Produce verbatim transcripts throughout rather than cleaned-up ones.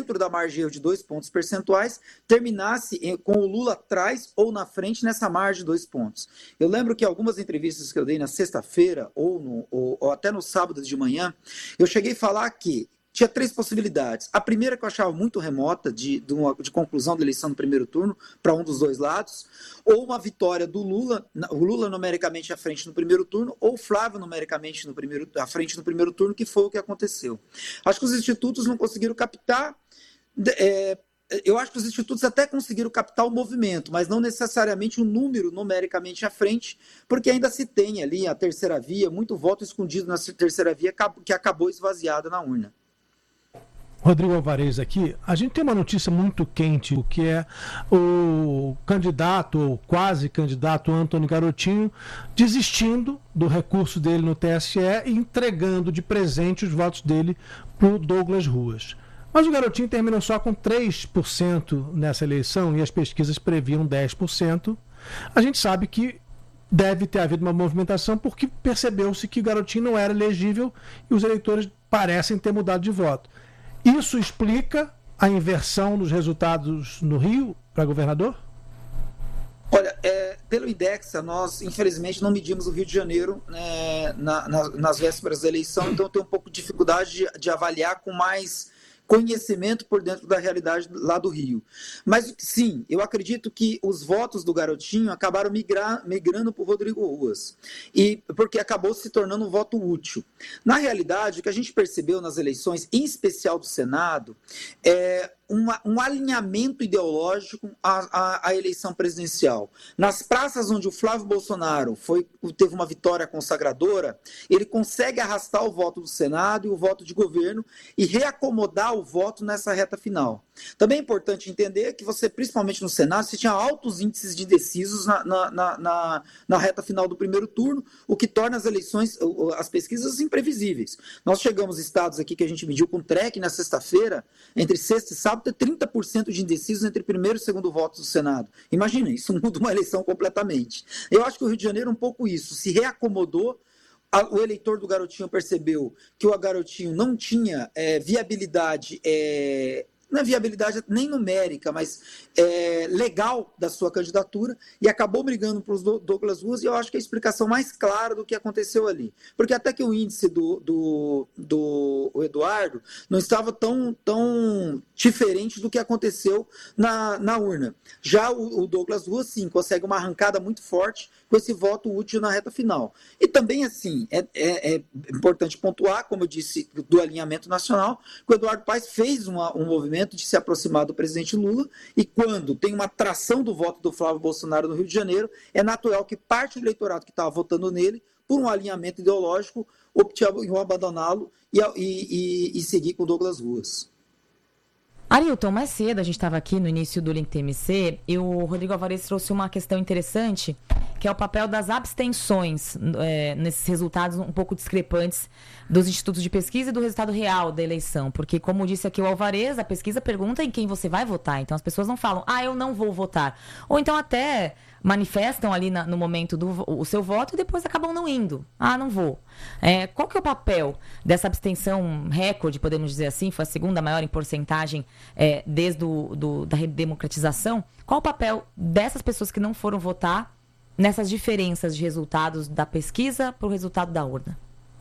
dentro da margem de erro de dois pontos percentuais, terminasse com o Lula atrás ou na frente nessa margem de dois pontos. Eu lembro que algumas entrevistas que eu dei na sexta-feira ou, no, ou, ou até no sábado de manhã, eu cheguei a falar que tinha três possibilidades. A primeira que eu achava muito remota, de, de, uma, de conclusão da eleição no primeiro turno, para um dos dois lados, ou uma vitória do Lula, o Lula numericamente à frente no primeiro turno, ou o Flávio numericamente no primeiro, à frente no primeiro turno, que foi o que aconteceu. Acho que os institutos não conseguiram captar... É, eu acho que os institutos até conseguiram captar o movimento, mas não necessariamente o número numericamente à frente, porque ainda se tem ali a terceira via, muito voto escondido na terceira via que acabou esvaziada na urna. Rodrigo Alvarez aqui, a gente tem uma notícia muito quente, o que é o candidato, ou quase candidato Antony Garotinho, desistindo do recurso dele no T S E e entregando de presente os votos dele para o Douglas Ruas. Mas o Garotinho terminou só com três por cento nessa eleição e as pesquisas previam dez por cento. A gente sabe que deve ter havido uma movimentação porque percebeu-se que o Garotinho não era elegível e os eleitores parecem ter mudado de voto. Isso explica a inversão dos resultados no Rio para governador? Olha, é, pelo IDEXA, nós infelizmente não medimos o Rio de Janeiro né, na, na, nas vésperas da eleição, então eu tenho um pouco de dificuldade de, de avaliar com mais conhecimento por dentro da realidade lá do Rio. Mas sim, eu acredito que os votos do Garotinho acabaram migrar, migrando para o Rodrigo Ruas, e, porque acabou se tornando um voto útil. Na realidade, o que a gente percebeu nas eleições, em especial do Senado, é Uma, um alinhamento ideológico à, à, à eleição presidencial. Nas praças onde o Flávio Bolsonaro foi, teve uma vitória consagradora, ele consegue arrastar o voto do Senado e o voto de governo e reacomodar o voto nessa reta final. Também é importante entender que você, principalmente no Senado, você tinha altos índices de indecisos na, na, na, na, na reta final do primeiro turno, o que torna as eleições, as pesquisas imprevisíveis. Nós chegamos a estados aqui que a gente mediu com o T R E C na sexta-feira, entre sexta e sábado, ter trinta por cento de indecisos entre primeiro e segundo votos do Senado. Imagina, isso muda uma eleição completamente. Eu acho que o Rio de Janeiro é um pouco isso, se reacomodou, o eleitor do Garotinho percebeu que o Garotinho não tinha é, viabilidade... É, não é viabilidade nem numérica, mas é, legal da sua candidatura, e acabou brigando para os Douglas Ruas, e eu acho que é a explicação mais clara do que aconteceu ali. Porque até que o índice do, do, do Eduardo não estava tão, tão diferente do que aconteceu na, na urna. Já o, o Douglas Ruas, sim, consegue uma arrancada muito forte com esse voto útil na reta final. E também, assim, é, é, é importante pontuar, como eu disse, do alinhamento nacional, que o Eduardo Paes fez uma, um movimento de se aproximar do presidente Lula, e quando tem uma tração do voto do Flávio Bolsonaro no Rio de Janeiro, é natural que parte do eleitorado que estava votando nele, por um alinhamento ideológico, optou abandoná-lo e, e, e, e seguir com Douglas Ruas. Arilton, mais cedo, a gente estava aqui no início do Link T M C, e o Rodrigo Alvarez trouxe uma questão interessante, que é o papel das abstenções é, nesses resultados um pouco discrepantes dos institutos de pesquisa e do resultado real da eleição. Porque, como disse aqui o Alvarez, a pesquisa pergunta em quem você vai votar. Então, as pessoas não falam, ah, eu não vou votar. Ou então até manifestam ali na, no momento do o seu voto e depois acabam não indo. Ah, não vou. É, qual que é o papel dessa abstenção recorde, podemos dizer assim? Foi a segunda maior em porcentagem é, desde do, do, da redemocratização. Qual o papel dessas pessoas que não foram votar nessas diferenças de resultados da pesquisa para o resultado da urna?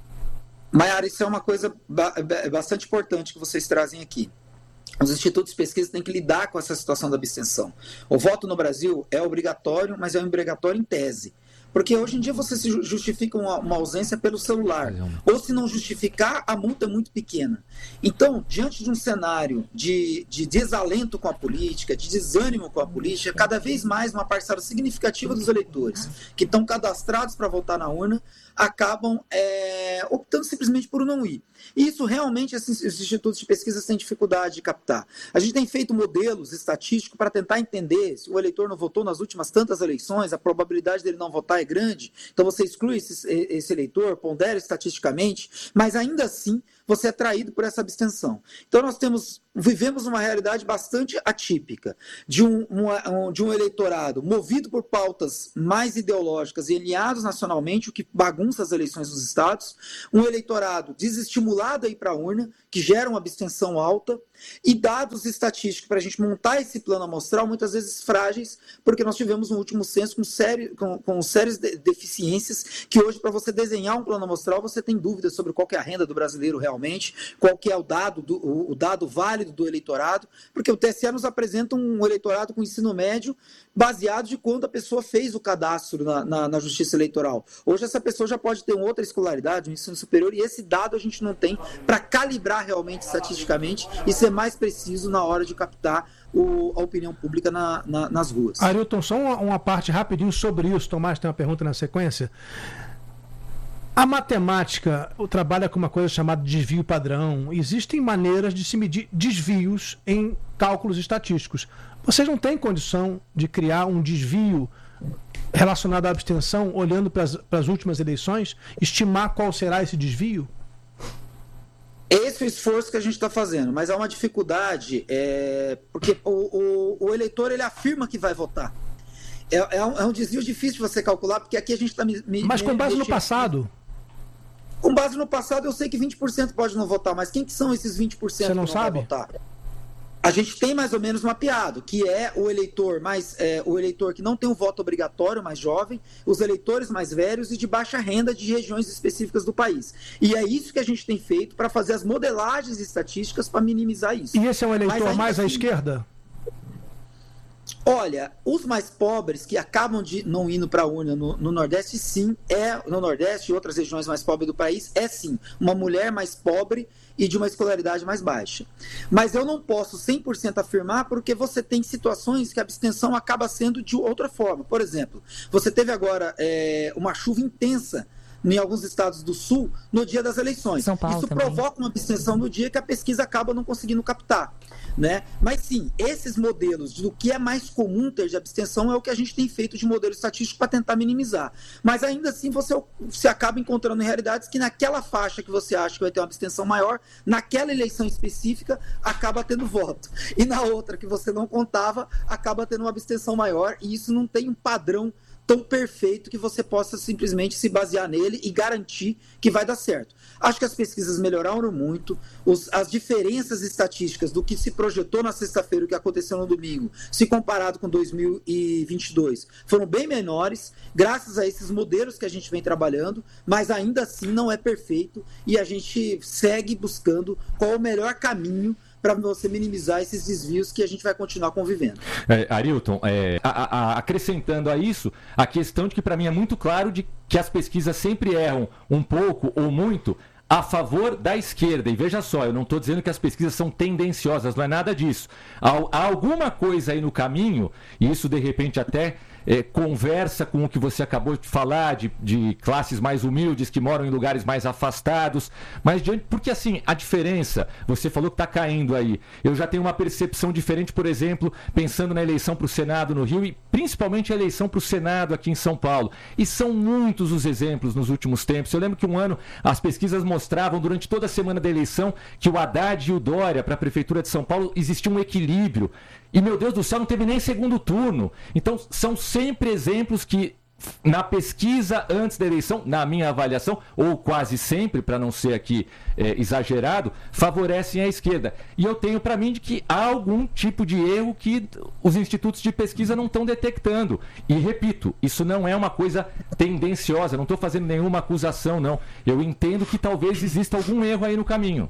Maiara, isso é uma coisa bastante importante que vocês trazem aqui. Os institutos de pesquisa têm que lidar com essa situação da abstenção. O voto no Brasil é obrigatório, mas é obrigatório em tese. Porque hoje em dia você se justifica uma, uma ausência pelo celular. Ou se não justificar, a multa é muito pequena. Então, diante de um cenário de, de desalento com a política, de desânimo com a política, cada vez mais uma parcela significativa dos eleitores que estão cadastrados para votar na urna acabam é, optando simplesmente por não ir. E isso realmente esses, esses institutos de pesquisa têm dificuldade de captar. A gente tem feito modelos estatísticos para tentar entender se o eleitor não votou nas últimas tantas eleições, a probabilidade dele não votar é grande, então você exclui esse, esse eleitor, pondera estatisticamente, mas ainda assim você é traído por essa abstenção. Então nós temos, vivemos uma realidade bastante atípica de um, um, de um eleitorado movido por pautas mais ideológicas e alinhados nacionalmente, o que bagunça as eleições dos estados, um eleitorado desestimulado a ir para a urna, que gera uma abstenção alta, e dados estatísticos para a gente montar esse plano amostral, muitas vezes frágeis, porque nós tivemos um último censo com, sério, com, com sérias de, deficiências, que hoje, para você desenhar um plano amostral, você tem dúvidas sobre qual que é a renda do brasileiro realmente, qual que é o dado, do, o, o dado válido do eleitorado, porque o T S E nos apresenta um eleitorado com ensino médio baseado de quando a pessoa fez o cadastro na, na, na Justiça Eleitoral. Hoje essa pessoa já pode ter uma outra escolaridade, um ensino superior, e esse dado a gente não tem para calibrar realmente estatisticamente e ser mais preciso na hora de captar o, a opinião pública na, na, nas ruas. Arilton, só uma, uma parte rapidinho sobre isso. Tomás tem uma pergunta na sequência. A matemática trabalha com uma coisa chamada desvio padrão. Existem maneiras de se medir desvios em cálculos estatísticos. Vocês não têm condição de criar um desvio relacionado à abstenção, olhando para as últimas eleições, estimar qual será esse desvio? Esse é o esforço que a gente está fazendo, mas há uma dificuldade, é, porque o, o, o eleitor ele afirma que vai votar. É, é, um, é um desvio difícil de você calcular, porque aqui a gente está... Mas com base no passado? Com base no passado, eu sei que vinte por cento pode não votar, mas quem que são esses vinte por cento você não que não sabe? vai votar? A gente tem mais ou menos mapeado, que é o eleitor mais é, o eleitor que não tem um voto obrigatório, mais jovem, os eleitores mais velhos e de baixa renda de regiões específicas do país. E é isso que a gente tem feito para fazer as modelagens estatísticas para minimizar isso. E esse é um eleitor mais assim, à esquerda? Olha, os mais pobres que acabam de não indo para a urna no, no Nordeste, sim, é no Nordeste e outras regiões mais pobres do país, é sim, uma mulher mais pobre e de uma escolaridade mais baixa. Mas eu não posso cem por cento afirmar, porque você tem situações que a abstenção acaba sendo de outra forma. Por exemplo, você teve agora é, uma chuva intensa em alguns estados do Sul no dia das eleições. São Paulo Isso também. provoca uma abstenção no dia que a pesquisa acaba não conseguindo captar. Né? Mas sim, esses modelos do que é mais comum ter de abstenção é o que a gente tem feito de modelo estatístico para tentar minimizar. Mas ainda assim você, você acaba encontrando realidades que naquela faixa que você acha que vai ter uma abstenção maior, naquela eleição específica acaba tendo voto. E na outra que você não contava, acaba tendo uma abstenção maior, e isso não tem um padrão tão perfeito que você possa simplesmente se basear nele e garantir que vai dar certo. Acho que as pesquisas melhoraram muito, os, as diferenças estatísticas do que se projetou na sexta-feira e o que aconteceu no domingo, se comparado com dois mil e vinte e dois, foram bem menores, graças a esses modelos que a gente vem trabalhando, mas ainda assim não é perfeito, e a gente segue buscando qual o melhor caminho para você minimizar esses desvios que a gente vai continuar convivendo. É, Arilton, é, a, a, acrescentando a isso, a questão de que para mim é muito claro de que as pesquisas sempre erram um pouco ou muito a favor da esquerda. E veja só, eu não estou dizendo que as pesquisas são tendenciosas, não é nada disso. Há, há alguma coisa aí no caminho, e isso de repente até é, conversa com o que você acabou de falar, de, de classes mais humildes que moram em lugares mais afastados, mas diante, porque assim, a diferença, você falou que está caindo aí, eu já tenho uma percepção diferente, por exemplo, pensando na eleição para o Senado no Rio e principalmente a eleição para o Senado aqui em São Paulo, e são muitos os exemplos nos últimos tempos. Eu lembro que um ano as pesquisas mostravam durante toda a semana da eleição que o Haddad e o Dória para a Prefeitura de São Paulo existia um equilíbrio, e meu Deus do céu, não teve nem segundo turno. Então são sempre exemplos que na pesquisa antes da eleição, na minha avaliação, ou quase sempre, para não ser aqui é, exagerado, favorecem a esquerda. E eu tenho para mim de que há algum tipo de erro que os institutos de pesquisa não estão detectando. E repito, isso não é uma coisa tendenciosa, não estou fazendo nenhuma acusação, não. Eu entendo que talvez exista algum erro aí no caminho.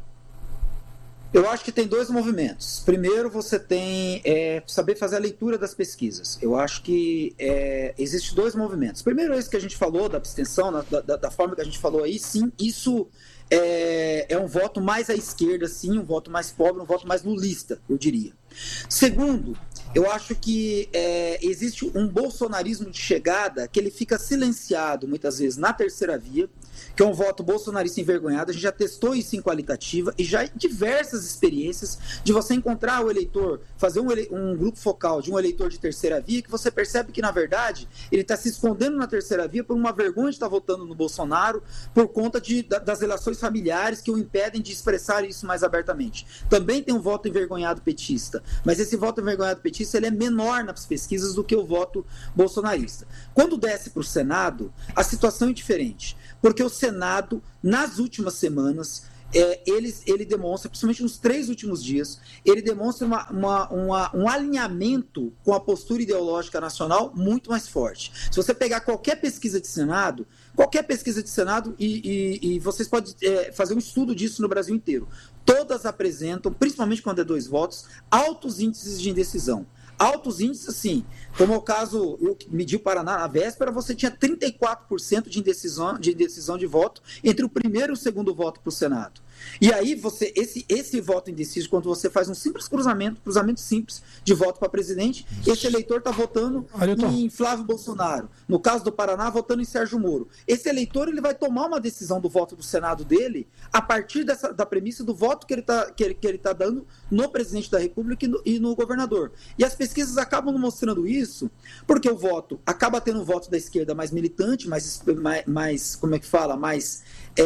Eu acho que tem dois movimentos. Primeiro, você tem é, saber fazer a leitura das pesquisas. Eu acho que é, existem dois movimentos. Primeiro, esse que a gente falou, da abstenção, da, da, da forma que a gente falou aí, sim, isso é, é um voto mais à esquerda, sim, um voto mais pobre, um voto mais lulista, eu diria. Segundo, eu acho que é, existe um bolsonarismo de chegada que ele fica silenciado, muitas vezes, na terceira via, que é um voto bolsonarista envergonhado. A gente já testou isso em qualitativa e já diversas experiências de você encontrar o eleitor, fazer um, ele, um grupo focal de um eleitor de terceira via, que você percebe que, na verdade, ele está se escondendo na terceira via por uma vergonha de estar votando no Bolsonaro, por conta de, da, das relações familiares que o impedem de expressar isso mais abertamente. Também tem um voto envergonhado petista, mas esse voto envergonhado petista ele é menor nas pesquisas do que o voto bolsonarista. Quando desce para o Senado, a situação é diferente, porque o Senado, nas últimas semanas, é, ele, ele demonstra, principalmente nos três últimos dias, ele demonstra uma, uma, uma, um alinhamento com a postura ideológica nacional muito mais forte. Se você pegar qualquer pesquisa de Senado, qualquer pesquisa de Senado, e, e, e vocês podem é, fazer um estudo disso no Brasil inteiro, todas apresentam, principalmente quando é dois votos, altos índices de indecisão. Altos índices, assim, como é o caso, eu medi o Paraná na véspera, você tinha trinta e quatro por cento de indecisão, de indecisão de voto entre o primeiro e o segundo voto para o Senado. E aí, você, esse, esse voto indeciso, quando você faz um simples cruzamento, cruzamento simples de voto para presidente, esse eleitor está votando em Flávio Bolsonaro. No caso do Paraná, votando em Sérgio Moro. Esse eleitor ele vai tomar uma decisão do voto do Senado dele a partir dessa, da premissa do voto que ele está que ele, que ele tá dando no presidente da República e no, e no governador. E as pesquisas acabam mostrando isso, porque o voto acaba tendo um voto da esquerda mais militante, mais, mais, mais como é que fala, mais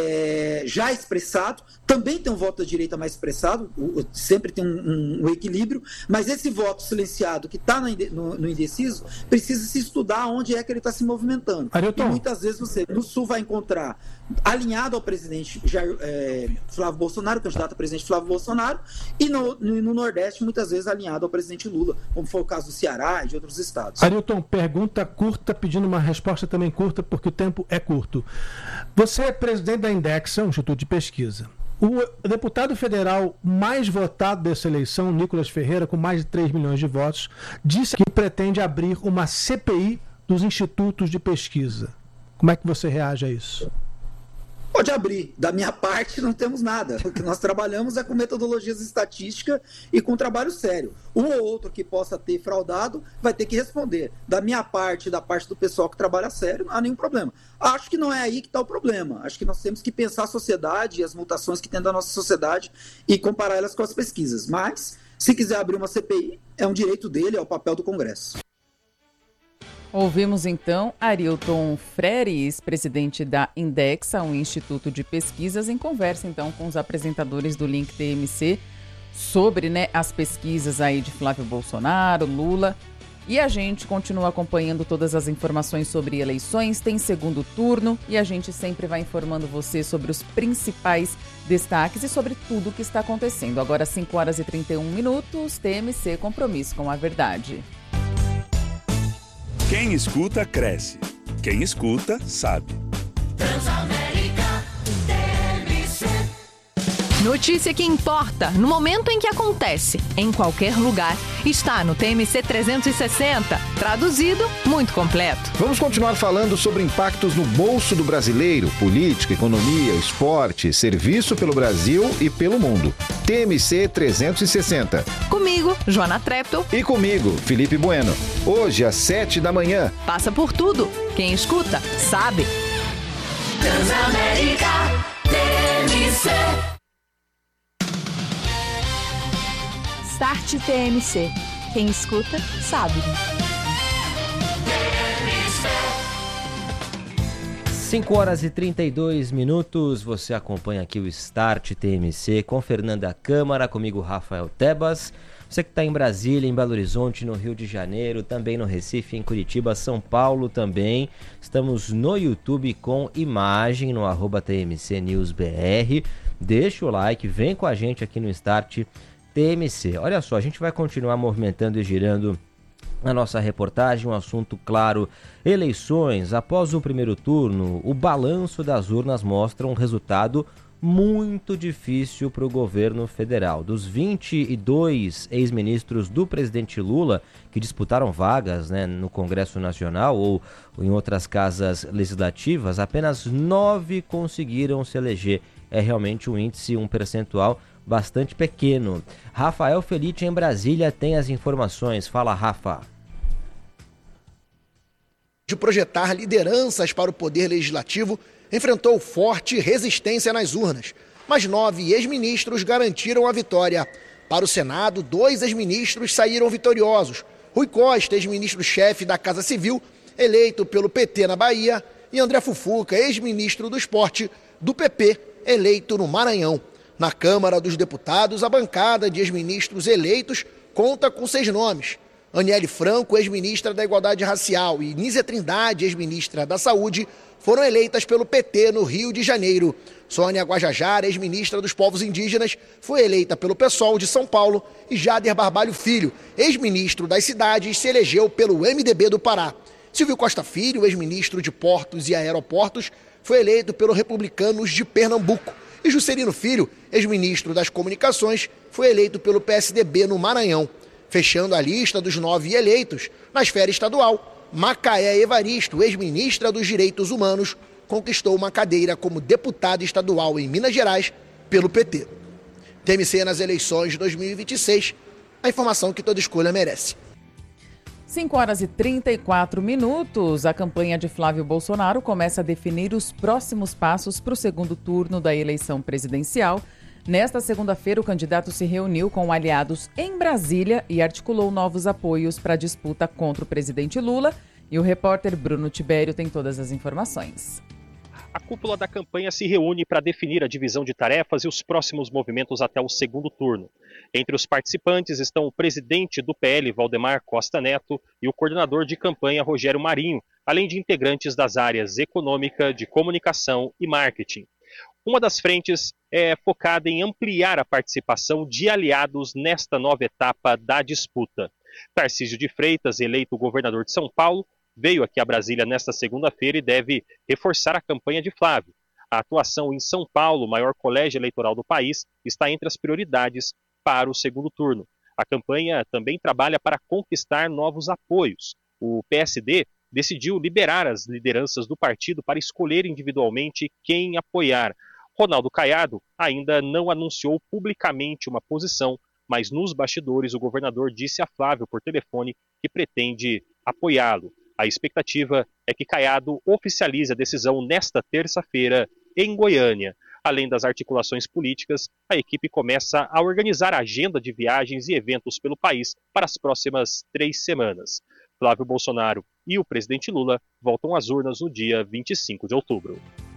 é, já expressado, também tem um voto da direita mais expressado, sempre tem um, um, um equilíbrio, mas esse voto silenciado que está no, no indeciso, precisa se estudar onde é que ele está se movimentando. Arilton. E muitas vezes você, no Sul, vai encontrar alinhado ao presidente Jair, é, Flávio Bolsonaro, candidato a presidente Flávio Bolsonaro, e no, no, no Nordeste, muitas vezes alinhado ao presidente Lula, como foi o caso do Ceará e de outros estados. Arilton, pergunta curta, pedindo uma resposta também curta, porque o tempo é curto. Você é presidente da Indexa, um instituto de pesquisa. O deputado federal mais votado dessa eleição, Nicolas Ferreira, com mais de três milhões de votos, disse que pretende abrir uma C P I dos institutos de pesquisa. Como é que você reage a isso? Pode abrir. Da minha parte, não temos nada. O que nós trabalhamos é com metodologias estatísticas e com trabalho sério. Um ou outro que possa ter fraudado vai ter que responder. Da minha parte, da parte do pessoal que trabalha sério, não há nenhum problema. Acho que não é aí que está o problema. Acho que nós temos que pensar a sociedade e as mutações que tem da nossa sociedade e comparar elas com as pesquisas. Mas, se quiser abrir uma C P I, é um direito dele, é o papel do Congresso. Ouvimos então Arilton Freires, presidente da Indexa, um instituto de pesquisas, em conversa então com os apresentadores do Link T M C sobre, né, as pesquisas aí de Flávio Bolsonaro, Lula. E a gente continua acompanhando todas as informações sobre eleições, tem segundo turno e a gente sempre vai informando você sobre os principais destaques e sobre tudo o que está acontecendo. Agora cinco horas e trinta e um minutos, T M C, compromisso com a verdade. Quem escuta, cresce. Quem escuta, sabe. Transamérica T M C. Notícia que importa, no momento em que acontece, em qualquer lugar, está no T M C trezentos e sessenta. Traduzido, muito completo. Vamos continuar falando sobre impactos no bolso do brasileiro, política, economia, esporte, serviço pelo Brasil e pelo mundo. T M C trezentos e sessenta. Comigo, Joana Treptow. E comigo, Felipe Bueno. Hoje, às sete da manhã. Passa por tudo. Quem escuta, sabe. Transamérica T M C. Start T M C. Quem escuta, sabe. cinco horas e trinta e dois minutos, você acompanha aqui o Start T M C com Fernanda Câmara, comigo Rafael Tebas. Você que está em Brasília, em Belo Horizonte, no Rio de Janeiro, também no Recife, em Curitiba, São Paulo também. Estamos no YouTube com imagem, no arroba T M C News B R. Deixa o like, vem com a gente aqui no Start T M C. Olha só, a gente vai continuar movimentando e girando na nossa reportagem, um assunto claro, eleições. Após o primeiro turno, o balanço das urnas mostra um resultado muito difícil para o governo federal. Dos vinte e dois ex-ministros do presidente Lula que disputaram vagas, né, no Congresso Nacional ou em outras casas legislativas, apenas nove conseguiram se eleger. É realmente um índice, um percentual bastante pequeno. Rafael Felite em Brasília tem as informações. Fala, Rafa. De projetar lideranças para o poder legislativo, enfrentou forte resistência nas urnas. Mas nove ex-ministros garantiram a vitória. Para o Senado, dois ex-ministros saíram vitoriosos. Rui Costa, ex-ministro-chefe da Casa Civil, eleito pelo P T na Bahia, e André Fufuca, ex-ministro do Esporte, do P P, eleito no Maranhão. Na Câmara dos Deputados, a bancada de ex-ministros eleitos conta com seis nomes. Aniele Franco, ex-ministra da Igualdade Racial, e Nízia Trindade, ex-ministra da Saúde, foram eleitas pelo P T no Rio de Janeiro. Sônia Guajajara, ex-ministra dos Povos Indígenas, foi eleita pelo PSOL de São Paulo e Jader Barbalho Filho, ex-ministro das Cidades, se elegeu pelo M D B do Pará. Silvio Costa Filho, ex-ministro de Portos e Aeroportos, foi eleito pelos Republicanos de Pernambuco. E Juscelino Filho, ex-ministro das Comunicações, foi eleito pelo P S D B no Maranhão. Fechando a lista dos nove eleitos, na esfera estadual, Macaé Evaristo, ex-ministra dos Direitos Humanos, conquistou uma cadeira como deputada estadual em Minas Gerais pelo P T. T M C nas eleições de dois mil e vinte e seis, a informação que toda escolha merece. cinco horas e trinta e quatro minutos, a campanha de Flávio Bolsonaro começa a definir os próximos passos para o segundo turno da eleição presidencial. Nesta segunda-feira, o candidato se reuniu com aliados em Brasília e articulou novos apoios para a disputa contra o presidente Lula. E o repórter Bruno Tibério tem todas as informações. A cúpula da campanha se reúne para definir a divisão de tarefas e os próximos movimentos até o segundo turno. Entre os participantes estão o presidente do P L, Valdemar Costa Neto, e o coordenador de campanha, Rogério Marinho, além de integrantes das áreas econômica, de comunicação e marketing. Uma das frentes é focada em ampliar a participação de aliados nesta nova etapa da disputa. Tarcísio de Freitas, eleito governador de São Paulo, veio aqui a Brasília nesta segunda-feira e deve reforçar a campanha de Flávio. A atuação em São Paulo, o maior colégio eleitoral do país, está entre as prioridades para o segundo turno. A campanha também trabalha para conquistar novos apoios. O P S D decidiu liberar as lideranças do partido para escolher individualmente quem apoiar. Ronaldo Caiado ainda não anunciou publicamente uma posição, mas nos bastidores o governador disse a Flávio por telefone que pretende apoiá-lo. A expectativa é que Caiado oficialize a decisão nesta terça-feira em Goiânia. Além das articulações políticas, a equipe começa a organizar a agenda de viagens e eventos pelo país para as próximas três semanas. Flávio Bolsonaro e o presidente Lula voltam às urnas no dia vinte e cinco de outubro.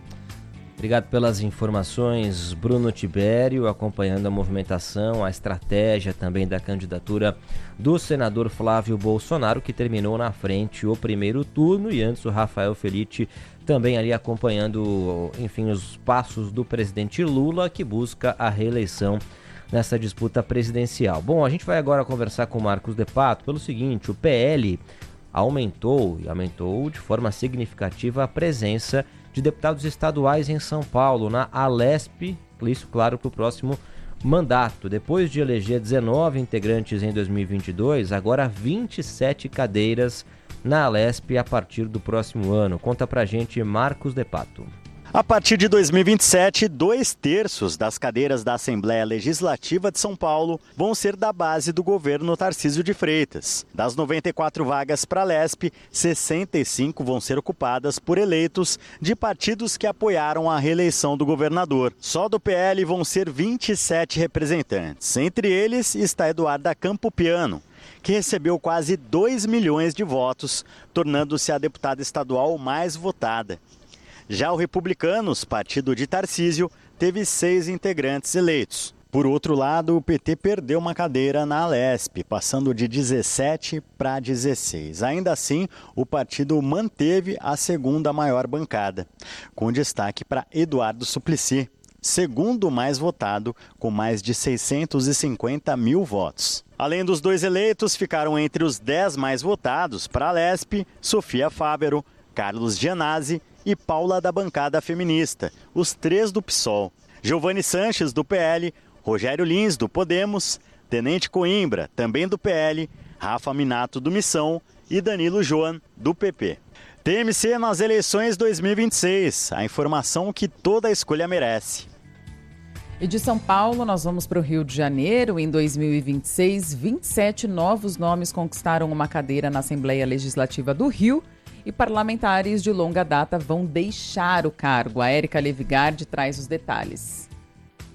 Obrigado pelas informações, Bruno Tibério, acompanhando a movimentação, a estratégia também da candidatura do senador Flávio Bolsonaro, que terminou na frente o primeiro turno, e antes o Rafael Felitti também ali acompanhando, enfim, os passos do presidente Lula, que busca a reeleição nessa disputa presidencial. Bom, a gente vai agora conversar com o Marcos De Pato pelo seguinte: o P L aumentou e aumentou de forma significativa a presença de deputados estaduais em São Paulo, na Alesp, isso claro para o próximo mandato. Depois de eleger dezenove integrantes em dois mil e vinte e dois, agora vinte e sete cadeiras na Alesp a partir do próximo ano. Conta pra gente Marcos De Pato. A partir de dois mil e vinte e sete, dois terços das cadeiras da Assembleia Legislativa de São Paulo vão ser da base do governo Tarcísio de Freitas. Das noventa e quatro vagas para a Lesp, sessenta e cinco vão ser ocupadas por eleitos de partidos que apoiaram a reeleição do governador. Só do P L vão ser vinte e sete representantes. Entre eles está Eduarda Campopiano, que recebeu quase dois milhões de votos, tornando-se a deputada estadual mais votada. Já o Republicanos, partido de Tarcísio, teve seis integrantes eleitos. Por outro lado, o P T perdeu uma cadeira na Alesp, passando de dezessete para dezesseis. Ainda assim, o partido manteve a segunda maior bancada, com destaque para Eduardo Suplicy, segundo mais votado, com mais de seiscentos e cinquenta mil votos. Além dos dois eleitos, ficaram entre os dez mais votados para a Alesp Sofia Fávero, Carlos Gianazzi e Paula da bancada feminista, os três do PSOL. Giovanni Sanches, do P L, Rogério Lins, do Podemos, Tenente Coimbra, também do P L, Rafa Minato, do Missão e Danilo Joan, do P P. T M C nas eleições dois mil e vinte e seis, a informação que toda escolha merece. E de São Paulo, nós vamos para o Rio de Janeiro. Em dois mil e vinte e seis, vinte e sete novos nomes conquistaram uma cadeira na Assembleia Legislativa do Rio, e parlamentares de longa data vão deixar o cargo. A Érica Levigard traz os detalhes.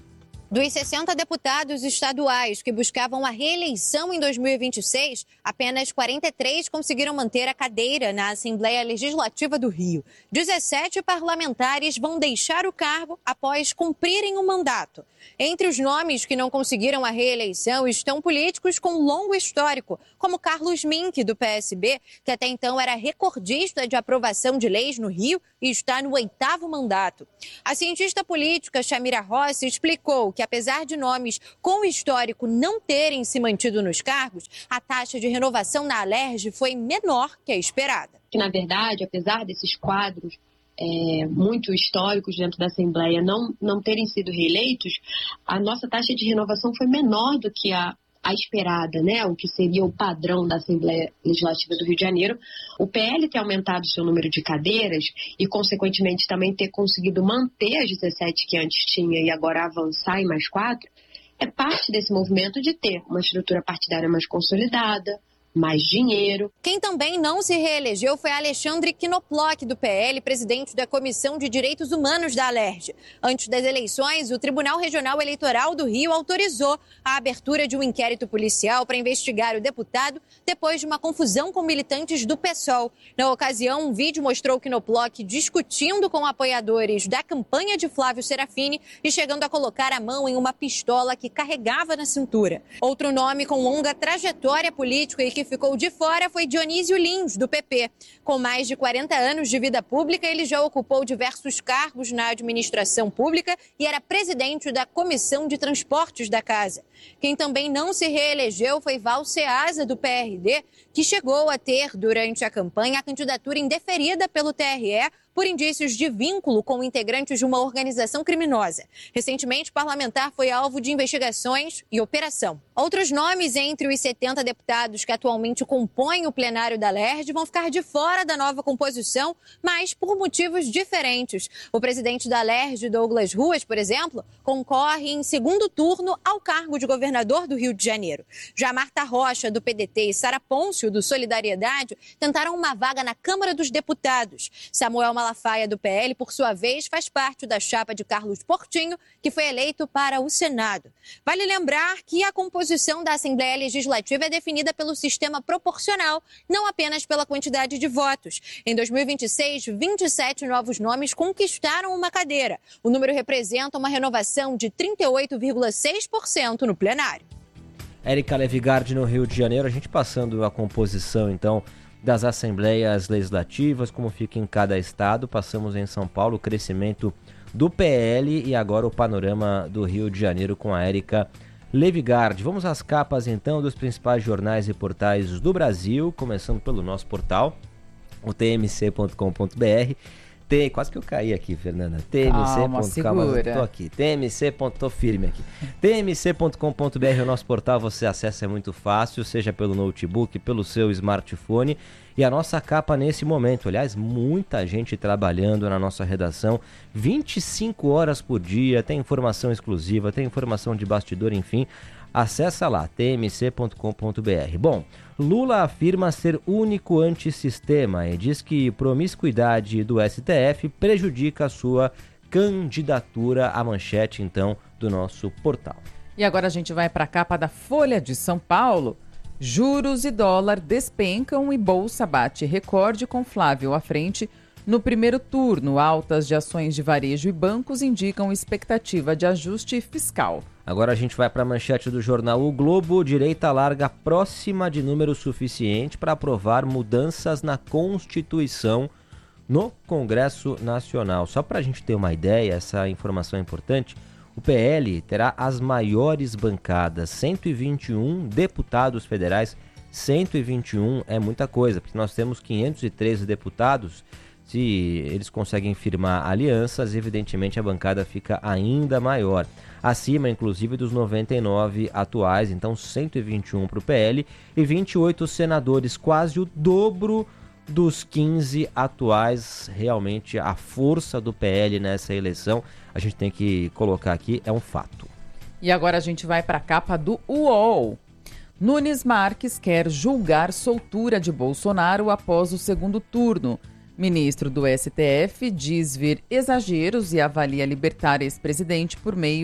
Dos sessenta deputados estaduais que buscavam a reeleição em dois mil e vinte e seis, apenas quarenta e três conseguiram manter a cadeira na Assembleia Legislativa do Rio. dezessete parlamentares vão deixar o cargo após cumprirem o mandato. Entre os nomes que não conseguiram a reeleição estão políticos com longo histórico, como Carlos Mink, do P S B, que até então era recordista de aprovação de leis no Rio e está no oitavo mandato. A cientista política Chamira Rossi explicou que, apesar de nomes com histórico não terem se mantido nos cargos, a taxa de renovação na Alerj foi menor que a esperada. Que, na verdade, apesar desses quadros é, muito históricos dentro da Assembleia não, não terem sido reeleitos, a nossa taxa de renovação foi menor do que a a esperada, né, o que seria o padrão da Assembleia Legislativa do Rio de Janeiro. O P L ter aumentado o seu número de cadeiras e, consequentemente, também ter conseguido manter as dezessete que antes tinha e agora avançar em mais quatro, é parte desse movimento de ter uma estrutura partidária mais consolidada, mais dinheiro. Quem também não se reelegeu foi Alexandre Knoploch, do P L, presidente da Comissão de Direitos Humanos da Alerj. Antes das eleições, o Tribunal Regional Eleitoral do Rio autorizou a abertura de um inquérito policial para investigar o deputado depois de uma confusão com militantes do PSOL. Na ocasião, um vídeo mostrou Knoploch discutindo com apoiadores da campanha de Flávio Serafini e chegando a colocar a mão em uma pistola que carregava na cintura. Outro nome com longa trajetória política e que ficou de fora foi Dionísio Lins, do P P. Com mais de quarenta anos de vida pública, ele já ocupou diversos cargos na administração pública e era presidente da Comissão de Transportes da Casa. Quem também não se reelegeu foi Val Ceasa, do P R D, que chegou a ter, durante a campanha, a candidatura indeferida pelo T R E por indícios de vínculo com integrantes de uma organização criminosa. Recentemente, o parlamentar foi alvo de investigações e operação. Outros nomes entre os setenta deputados que atualmente compõem o plenário da Alerj vão ficar de fora da nova composição, mas por motivos diferentes. O presidente da Alerj, Douglas Ruas, por exemplo, concorre em segundo turno ao cargo de governador do Rio de Janeiro. Já Marta Rocha, do P D T, e Sara Pôncio, do Solidariedade, tentaram uma vaga na Câmara dos Deputados. Samuel Malafaia, do P L, por sua vez, faz parte da chapa de Carlos Portinho, que foi eleito para o Senado. Vale lembrar que a composição da Assembleia Legislativa é definida pelo sistema proporcional, não apenas pela quantidade de votos. Em dois mil e vinte e seis, vinte e sete novos nomes conquistaram uma cadeira. O número representa uma renovação de trinta e oito vírgula seis por cento no plenário. Érica Levigard, no Rio de Janeiro, a gente passando a composição, então, das assembleias legislativas, como fica em cada estado. Passamos em São Paulo, o crescimento do P L e agora o panorama do Rio de Janeiro com a Érica Levigard. Vamos às capas, então, dos principais jornais e portais do Brasil, começando pelo nosso portal, o t m c ponto com ponto b r. Tem, quase que eu caí aqui, Fernanda. T M C. Calma, segura. Calma, tô aqui. T M C. Tô firme aqui. T M C ponto com ponto b r é o nosso portal, você acessa, é muito fácil, seja pelo notebook, pelo seu smartphone. E a nossa capa nesse momento, aliás, muita gente trabalhando na nossa redação, vinte e cinco horas por dia, tem informação exclusiva, tem informação de bastidor, enfim. Acessa lá, t m c ponto com ponto b r. Bom, Lula afirma ser único antissistema e diz que promiscuidade do S T F prejudica a sua candidatura. À manchete, então, do nosso portal. E agora a gente vai para a capa da Folha de São Paulo. Juros e dólar despencam e bolsa bate recorde com Flávio à frente. No primeiro turno, altas de ações de varejo e bancos indicam expectativa de ajuste fiscal. Agora a gente vai para a manchete do jornal O Globo. Direita larga próxima de número suficiente para aprovar mudanças na Constituição no Congresso Nacional. Só para a gente ter uma ideia, essa informação é importante, o P L terá as maiores bancadas, cento e vinte e um deputados federais. cento e vinte e um é muita coisa, porque nós temos quinhentos e treze deputados. Se eles conseguem firmar alianças, evidentemente a bancada fica ainda maior. Acima, inclusive, dos noventa e nove atuais, então cento e vinte e um para o P L e vinte e oito senadores, quase o dobro dos quinze atuais. Realmente a força do P L nessa eleição, a gente tem que colocar aqui, é um fato. E agora a gente vai para a capa do U O L. Nunes Marques quer julgar soltura de Bolsonaro após o segundo turno. Ministro do S T F diz ver exageros e avalia libertar ex-presidente por meio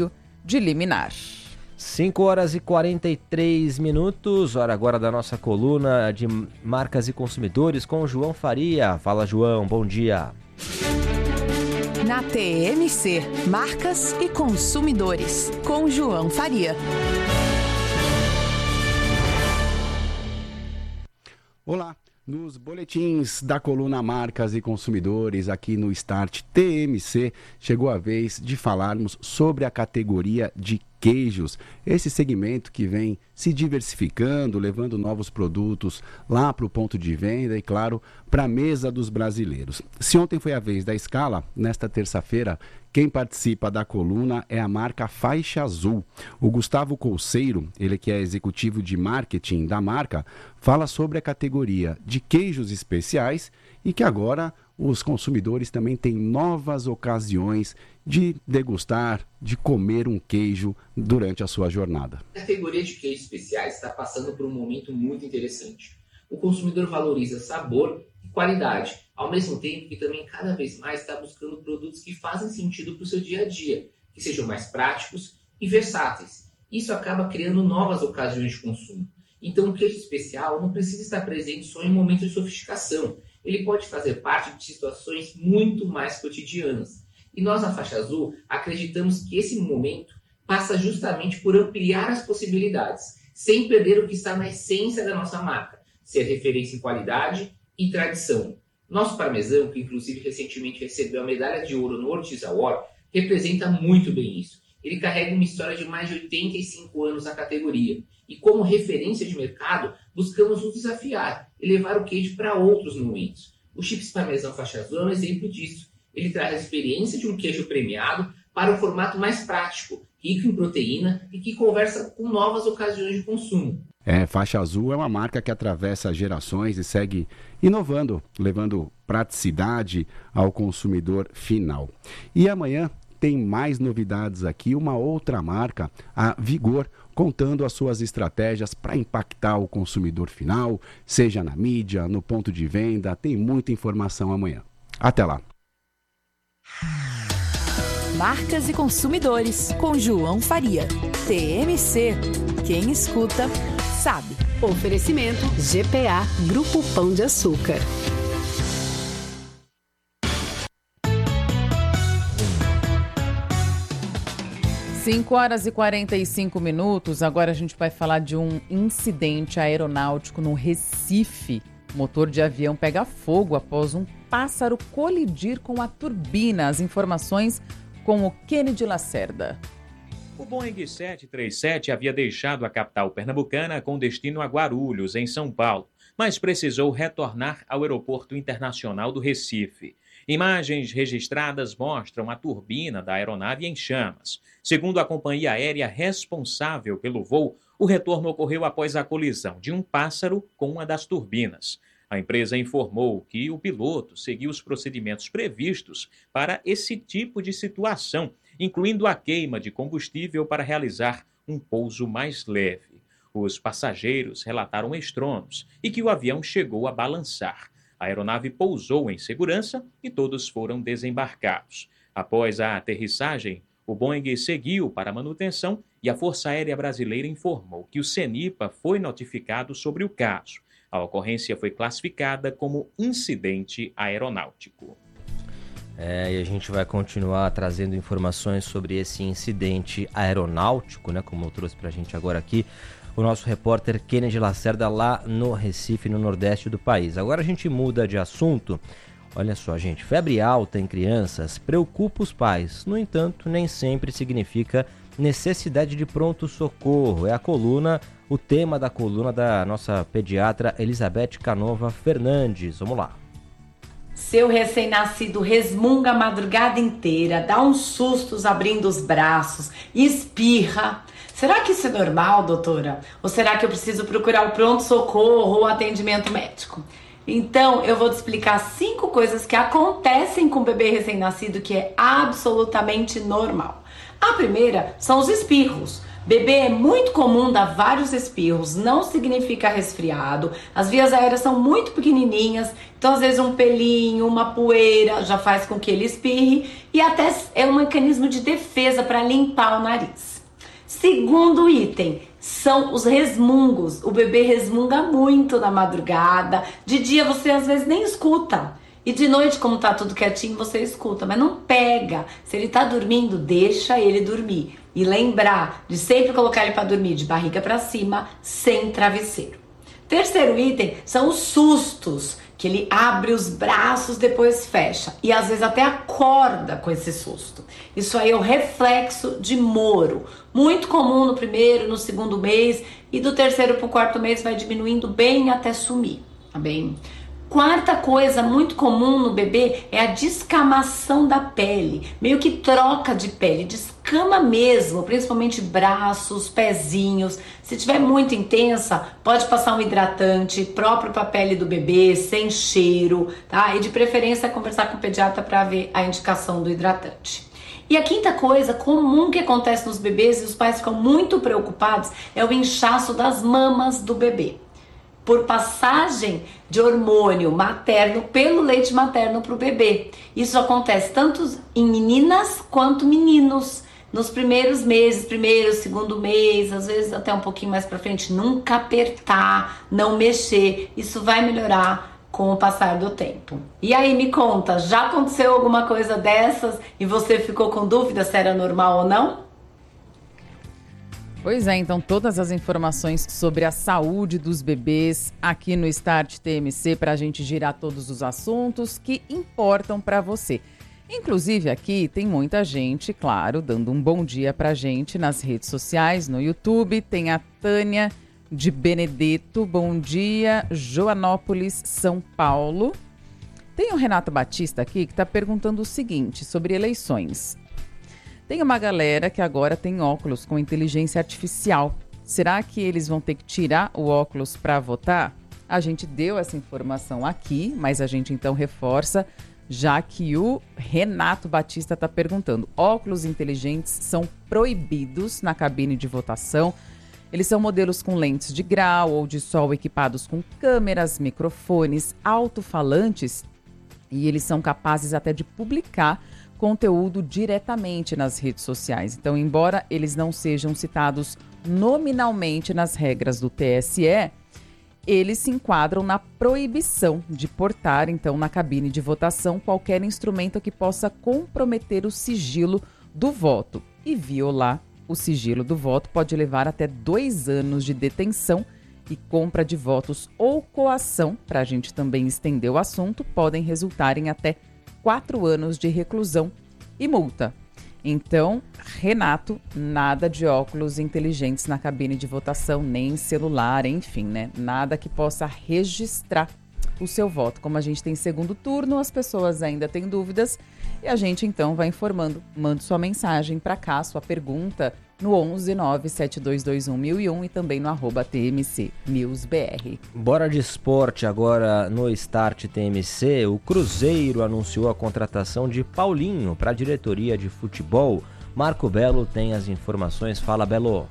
de liminar. cinco horas e quarenta e três minutos, hora agora da nossa coluna de marcas e consumidores com o João Faria. Fala, João, bom dia. Na T M C, marcas e consumidores, com João Faria. Olá, nos boletins da coluna Marcas e Consumidores aqui no Start T M C, chegou a vez de falarmos sobre a categoria de queijos, esse segmento que vem se diversificando, levando novos produtos lá para o ponto de venda e, claro, para a mesa dos brasileiros. Se ontem foi a vez da escala, nesta terça-feira, quem participa da coluna é a marca Faixa Azul. O Gustavo Colseiro, ele que é executivo de marketing da marca, fala sobre a categoria de queijos especiais e que agora os consumidores também têm novas ocasiões de degustar, de comer um queijo durante a sua jornada. A categoria de queijos especiais está passando por um momento muito interessante. O consumidor valoriza sabor e qualidade, ao mesmo tempo que também cada vez mais está buscando produtos que fazem sentido para o seu dia a dia, que sejam mais práticos e versáteis. Isso acaba criando novas ocasiões de consumo. Então, o queijo especial não precisa estar presente só em momentos de sofisticação. Ele pode fazer parte de situações muito mais cotidianas. E nós, na Faixa Azul, acreditamos que esse momento passa justamente por ampliar as possibilidades, sem perder o que está na essência da nossa marca, ser referência em qualidade e tradição. Nosso parmesão, que inclusive recentemente recebeu a medalha de ouro no Ortiz Award, representa muito bem isso. Ele carrega uma história de mais de oitenta e cinco anos na categoria. E como referência de mercado, buscamos nos desafiar e levar o queijo para outros momentos. O Chips Parmesão Faixa Azul é um exemplo disso. Ele traz a experiência de um queijo premiado para um formato mais prático, rico em proteína e que conversa com novas ocasiões de consumo. É, Faixa Azul é uma marca que atravessa gerações e segue inovando, levando praticidade ao consumidor final. E amanhã tem mais novidades aqui, uma outra marca, a Vigor, contando as suas estratégias para impactar o consumidor final, seja na mídia, no ponto de venda, tem muita informação amanhã. Até lá. Marcas e consumidores, com João Faria. T M C. Quem escuta, sabe. Oferecimento G P A, Grupo Pão de Açúcar. cinco horas e quarenta e cinco minutos, agora a gente vai falar de um incidente aeronáutico no Recife. O motor de avião pega fogo após um pássaro colidir com a turbina. As informações com o Kennedy Lacerda. O Boeing sete três sete havia deixado a capital pernambucana com destino a Guarulhos, em São Paulo, mas precisou retornar ao Aeroporto Internacional do Recife. Imagens registradas mostram a turbina da aeronave em chamas. Segundo a companhia aérea responsável pelo voo, o retorno ocorreu após a colisão de um pássaro com uma das turbinas. A empresa informou que o piloto seguiu os procedimentos previstos para esse tipo de situação, incluindo a queima de combustível para realizar um pouso mais leve. Os passageiros relataram estrondo e que o avião chegou a balançar. A aeronave pousou em segurança e todos foram desembarcados. Após a aterrissagem, o Boeing seguiu para manutenção e a Força Aérea Brasileira informou que o CENIPA foi notificado sobre o caso. A ocorrência foi classificada como incidente aeronáutico. É, e a gente vai continuar trazendo informações sobre esse incidente aeronáutico, né, como eu trouxe para a gente agora aqui, o nosso repórter Kennedy Lacerda lá no Recife, no nordeste do país. Agora a gente muda de assunto. Olha só, gente, febre alta em crianças preocupa os pais. No entanto, nem sempre significa necessidade de pronto-socorro. É a coluna, o tema da coluna da nossa pediatra Elizabeth Canova Fernandes. Vamos lá. Seu recém-nascido resmunga a madrugada inteira, dá uns sustos abrindo os braços, espirra. Será que isso é normal, doutora? Ou será que eu preciso procurar o pronto-socorro ou atendimento médico? Então, eu vou te explicar cinco coisas que acontecem com o bebê recém-nascido que é absolutamente normal. A primeira são os espirros. Bebê é muito comum dar vários espirros, não significa resfriado. As vias aéreas são muito pequenininhas, então às vezes um pelinho, uma poeira já faz com que ele espirre e até é um mecanismo de defesa para limpar o nariz. Segundo item, são os resmungos. O bebê resmunga muito na madrugada. De dia você às vezes nem escuta. E de noite, como tá tudo quietinho, você escuta. Mas não pega. Se ele tá dormindo, deixa ele dormir. E lembrar de sempre colocar ele para dormir de barriga para cima, sem travesseiro. Terceiro item são os sustos. Que ele abre os braços, depois fecha. E às vezes até acorda com esse susto. Isso aí é o reflexo de Moro. Muito comum no primeiro, no segundo mês. E do terceiro para o quarto mês vai diminuindo bem até sumir. Tá bem? Quarta coisa muito comum no bebê é a descamação da pele. Meio que troca de pele, descama mesmo, principalmente braços, pezinhos. Se tiver muito intensa, pode passar um hidratante próprio para a pele do bebê, sem cheiro, tá? E de preferência conversar com o pediatra para ver a indicação do hidratante. E a quinta coisa comum que acontece nos bebês e os pais ficam muito preocupados é o inchaço das mamas do bebê. Por passagem de hormônio materno pelo leite materno para o bebê. Isso acontece tanto em meninas quanto meninos. Nos primeiros meses, primeiro, segundo mês, às vezes até um pouquinho mais para frente. Nunca apertar, não mexer. Isso vai melhorar com o passar do tempo. E aí, me conta, já aconteceu alguma coisa dessas e você ficou com dúvida se era normal ou não? Pois é, então todas as informações sobre a saúde dos bebês aqui no Start T M C para a gente girar todos os assuntos que importam para você. Inclusive aqui tem muita gente, claro, dando um bom dia para a gente nas redes sociais, no YouTube. Tem a Tânia de Benedetto, bom dia, Joanópolis, São Paulo. Tem o Renato Batista aqui que está perguntando o seguinte sobre eleições. Tem uma galera que agora tem óculos com inteligência artificial. Será que eles vão ter que tirar o óculos para votar? A gente deu essa informação aqui, mas a gente então reforça, já que o Renato Batista está perguntando. Óculos inteligentes são proibidos na cabine de votação. Eles são modelos com lentes de grau ou de sol equipados com câmeras, microfones, alto-falantes e eles são capazes até de publicar conteúdo diretamente nas redes sociais. Então, embora eles não sejam citados nominalmente nas regras do T S E, eles se enquadram na proibição de portar, então, na cabine de votação, qualquer instrumento que possa comprometer o sigilo do voto. E violar o sigilo do voto pode levar até dois anos de detenção e compra de votos ou coação, para a gente também estender o assunto, podem resultar em até quatro anos de reclusão e multa. Então, Renato, nada de óculos inteligentes na cabine de votação, nem celular, enfim, né? Nada que possa registrar o seu voto. Como a gente tem segundo turno, as pessoas ainda têm dúvidas e a gente então vai informando. Mande sua mensagem para cá, sua pergunta no onze nove sete dois dois um mil e um e também no arroba T M C News B R. Bora de esporte agora no Start T M C. O Cruzeiro anunciou a contratação de Paulinho para a diretoria de futebol. Marco Belo tem as informações. Fala, Belo.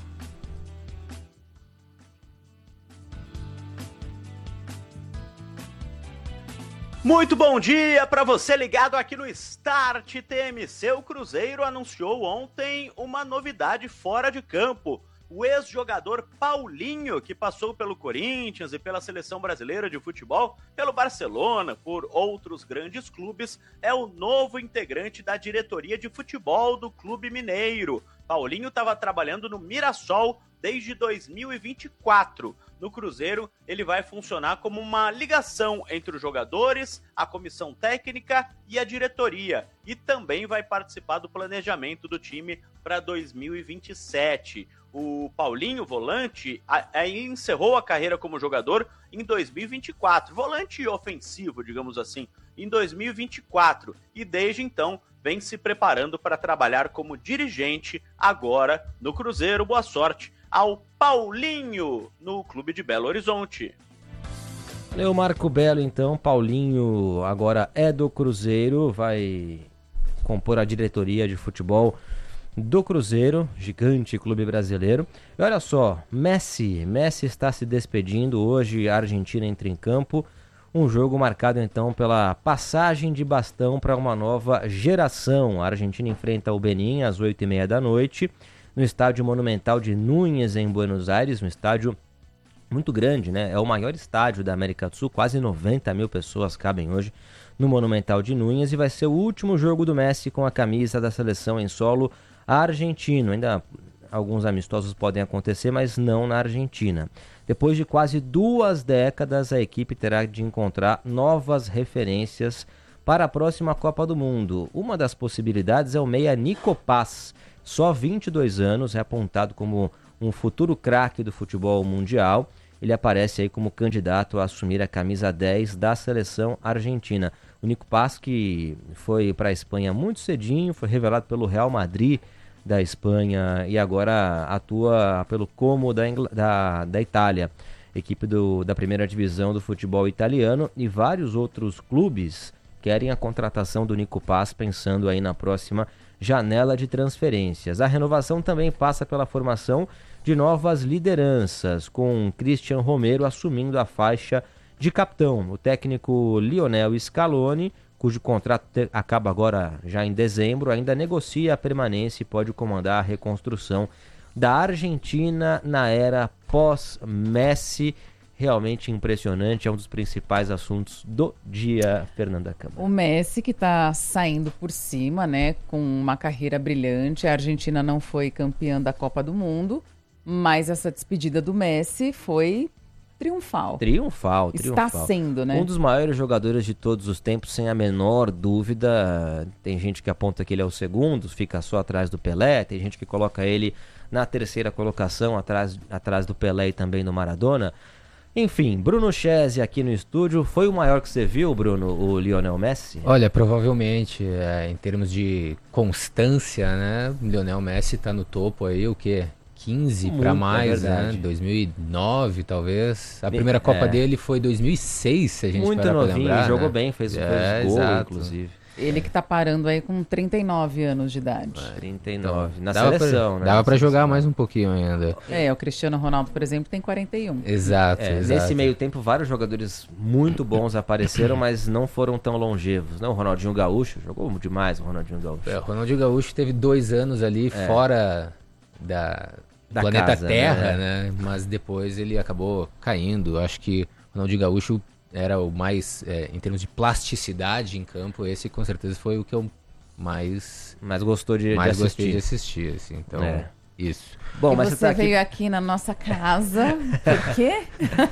Muito bom dia para você ligado aqui no Start T M C. O Cruzeiro anunciou ontem uma novidade fora de campo. O ex-jogador Paulinho, que passou pelo Corinthians e pela Seleção Brasileira de Futebol, pelo Barcelona, por outros grandes clubes, é o novo integrante da diretoria de futebol do Clube Mineiro. Paulinho estava trabalhando no Mirassol desde dois mil e vinte e quatro. No Cruzeiro, ele vai funcionar como uma ligação entre os jogadores, a comissão técnica e a diretoria. E também vai participar do planejamento do time para dois mil e vinte e sete. O Paulinho, volante, aí encerrou a carreira como jogador em dois mil e vinte e quatro. Volante ofensivo, digamos assim, em dois mil e vinte e quatro. E desde então vem se preparando para trabalhar como dirigente agora no Cruzeiro. Boa sorte ao Paulinho no Clube de Belo Horizonte. Valeu, Marco Belo, então. Paulinho agora é do Cruzeiro, vai compor a diretoria de futebol do Cruzeiro, gigante clube brasileiro. E olha só, Messi, Messi está se despedindo hoje, a Argentina entra em campo. Um jogo marcado então pela passagem de bastão para uma nova geração. A Argentina enfrenta o Benin às oito e meia da noite. no estádio Monumental de Núñez, em Buenos Aires, um estádio muito grande, né? É o maior estádio da América do Sul, quase noventa mil pessoas cabem hoje no Monumental de Núñez, e vai ser o último jogo do Messi com a camisa da seleção em solo argentino. Ainda alguns amistosos podem acontecer, mas não na Argentina. Depois de quase duas décadas, a equipe terá de encontrar novas referências para a próxima Copa do Mundo. Uma das possibilidades é o meia Nico Paz, só vinte e dois anos, é apontado como um futuro craque do futebol mundial. Ele aparece aí como candidato a assumir a camisa dez da seleção argentina. O Nico Paz, que foi para a Espanha muito cedinho, foi revelado pelo Real Madrid da Espanha e agora atua pelo Como da, Ingl... da, da Itália, equipe do, da primeira divisão do futebol italiano, e vários outros clubes querem a contratação do Nico Paz, pensando aí na próxima janela de transferências. A renovação também passa pela formação de novas lideranças, com Cristian Romero assumindo a faixa de capitão. O técnico Lionel Scaloni, cujo contrato te- acaba agora já em dezembro, ainda negocia a permanência e pode comandar a reconstrução da Argentina na era pós-Messi. Realmente impressionante, é um dos principais assuntos do dia, Fernanda Câmara. O Messi que está saindo por cima, né, com uma carreira brilhante. A Argentina não foi campeã da Copa do Mundo, mas essa despedida do Messi foi triunfal. Triunfal, triunfal. Está sendo, né? Um dos maiores jogadores de todos os tempos, sem a menor dúvida. Tem gente que aponta que ele é o segundo, fica só atrás do Pelé. Tem gente que coloca ele na terceira colocação, atrás, atrás do Pelé e também do Maradona. Enfim, Bruno Chese aqui no estúdio. Foi o maior que você viu, Bruno, o Lionel Messi? Olha, provavelmente, é, em termos de constância, né? Lionel Messi tá no topo aí, o quê? quinze para mais, é né? dois mil e nove, talvez. A primeira Copa é. dele foi dois mil e seis, se a gente Muito parar novinho, pra lembrar, jogou né? bem, fez, é, fez gol, exato. inclusive. Ele que tá parando aí com trinta e nove anos de idade. trinta e nove, então, na dava seleção, pra, né? Dava pra jogar mais um pouquinho ainda. É, o Cristiano Ronaldo, por exemplo, tem quarenta e um. Exato, é, exato. Nesse meio tempo, vários jogadores muito bons apareceram, mas não foram tão longevos. Né? O Ronaldinho Gaúcho, jogou demais o Ronaldinho Gaúcho. É, o Ronaldinho Gaúcho teve dois anos ali é. fora da... Da planeta casa, Terra, né? né? Mas depois ele acabou caindo. Acho que o Ronaldinho Gaúcho era o mais, é, em termos de plasticidade em campo, esse com certeza foi o que eu mais mais gostou de, mais de gostei assistir. de assistir, assim. Então, é. isso. Bom, e mas você, você tá veio aqui... aqui na nossa casa, por quê?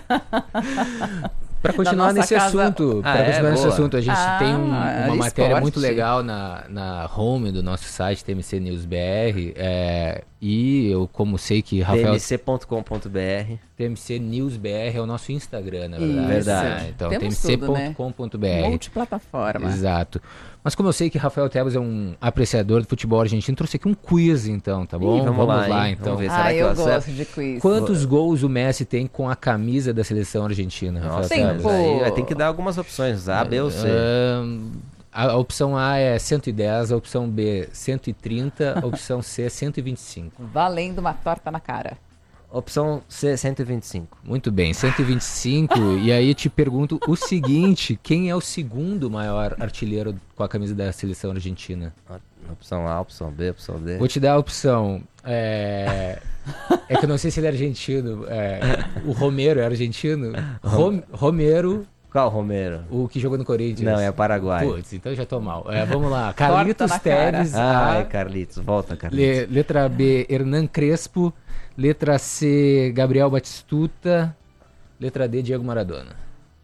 Para continuar nesse casa... assunto, ah, para é? continuar Boa. nesse assunto, a gente ah, tem um, uma esporte. matéria muito legal na, na home do nosso site T M C News B R, é, e eu como sei que Rafael... T M C ponto com ponto B R T M C News B R é o nosso Instagram, na verdade. Verdade. É, então, T M C ponto com ponto B R. Multiplataforma. Exato. Mas como eu sei que Rafael Tebas é um apreciador do futebol argentino, trouxe aqui um quiz, então, tá bom? Ih, vamos, vamos lá, lá hein? então. Vamos ver, ah, será eu que gosto acerto? de quiz. Quantos gols o Messi tem com a camisa da seleção argentina, Rafael Tebas? Aí vai ter que dar algumas opções, A, B ou C. Uh, a, a opção A é cento e dez, a opção B cento e trinta, a opção C cento e vinte e cinco. Valendo uma torta na cara. Opção C, cento e vinte e cinco. Muito bem, cento e vinte e cinco. E aí te pergunto o seguinte, quem é o segundo maior artilheiro com a camisa da seleção argentina? Opção A, opção B, opção D. Vou te dar a opção. É, é que eu não sei se ele é argentino. É... O Romero é argentino? Rom... Romero... Qual Romero? O que jogou no Corinthians. Não, é Paraguai. Putz, então já tô mal. É, vamos lá. Carlitos Tevez. Ai, Carlitos, volta, Carlitos. Le, letra B, Hernan Crespo. Letra C, Gabriel Batistuta. Letra D, Diego Maradona.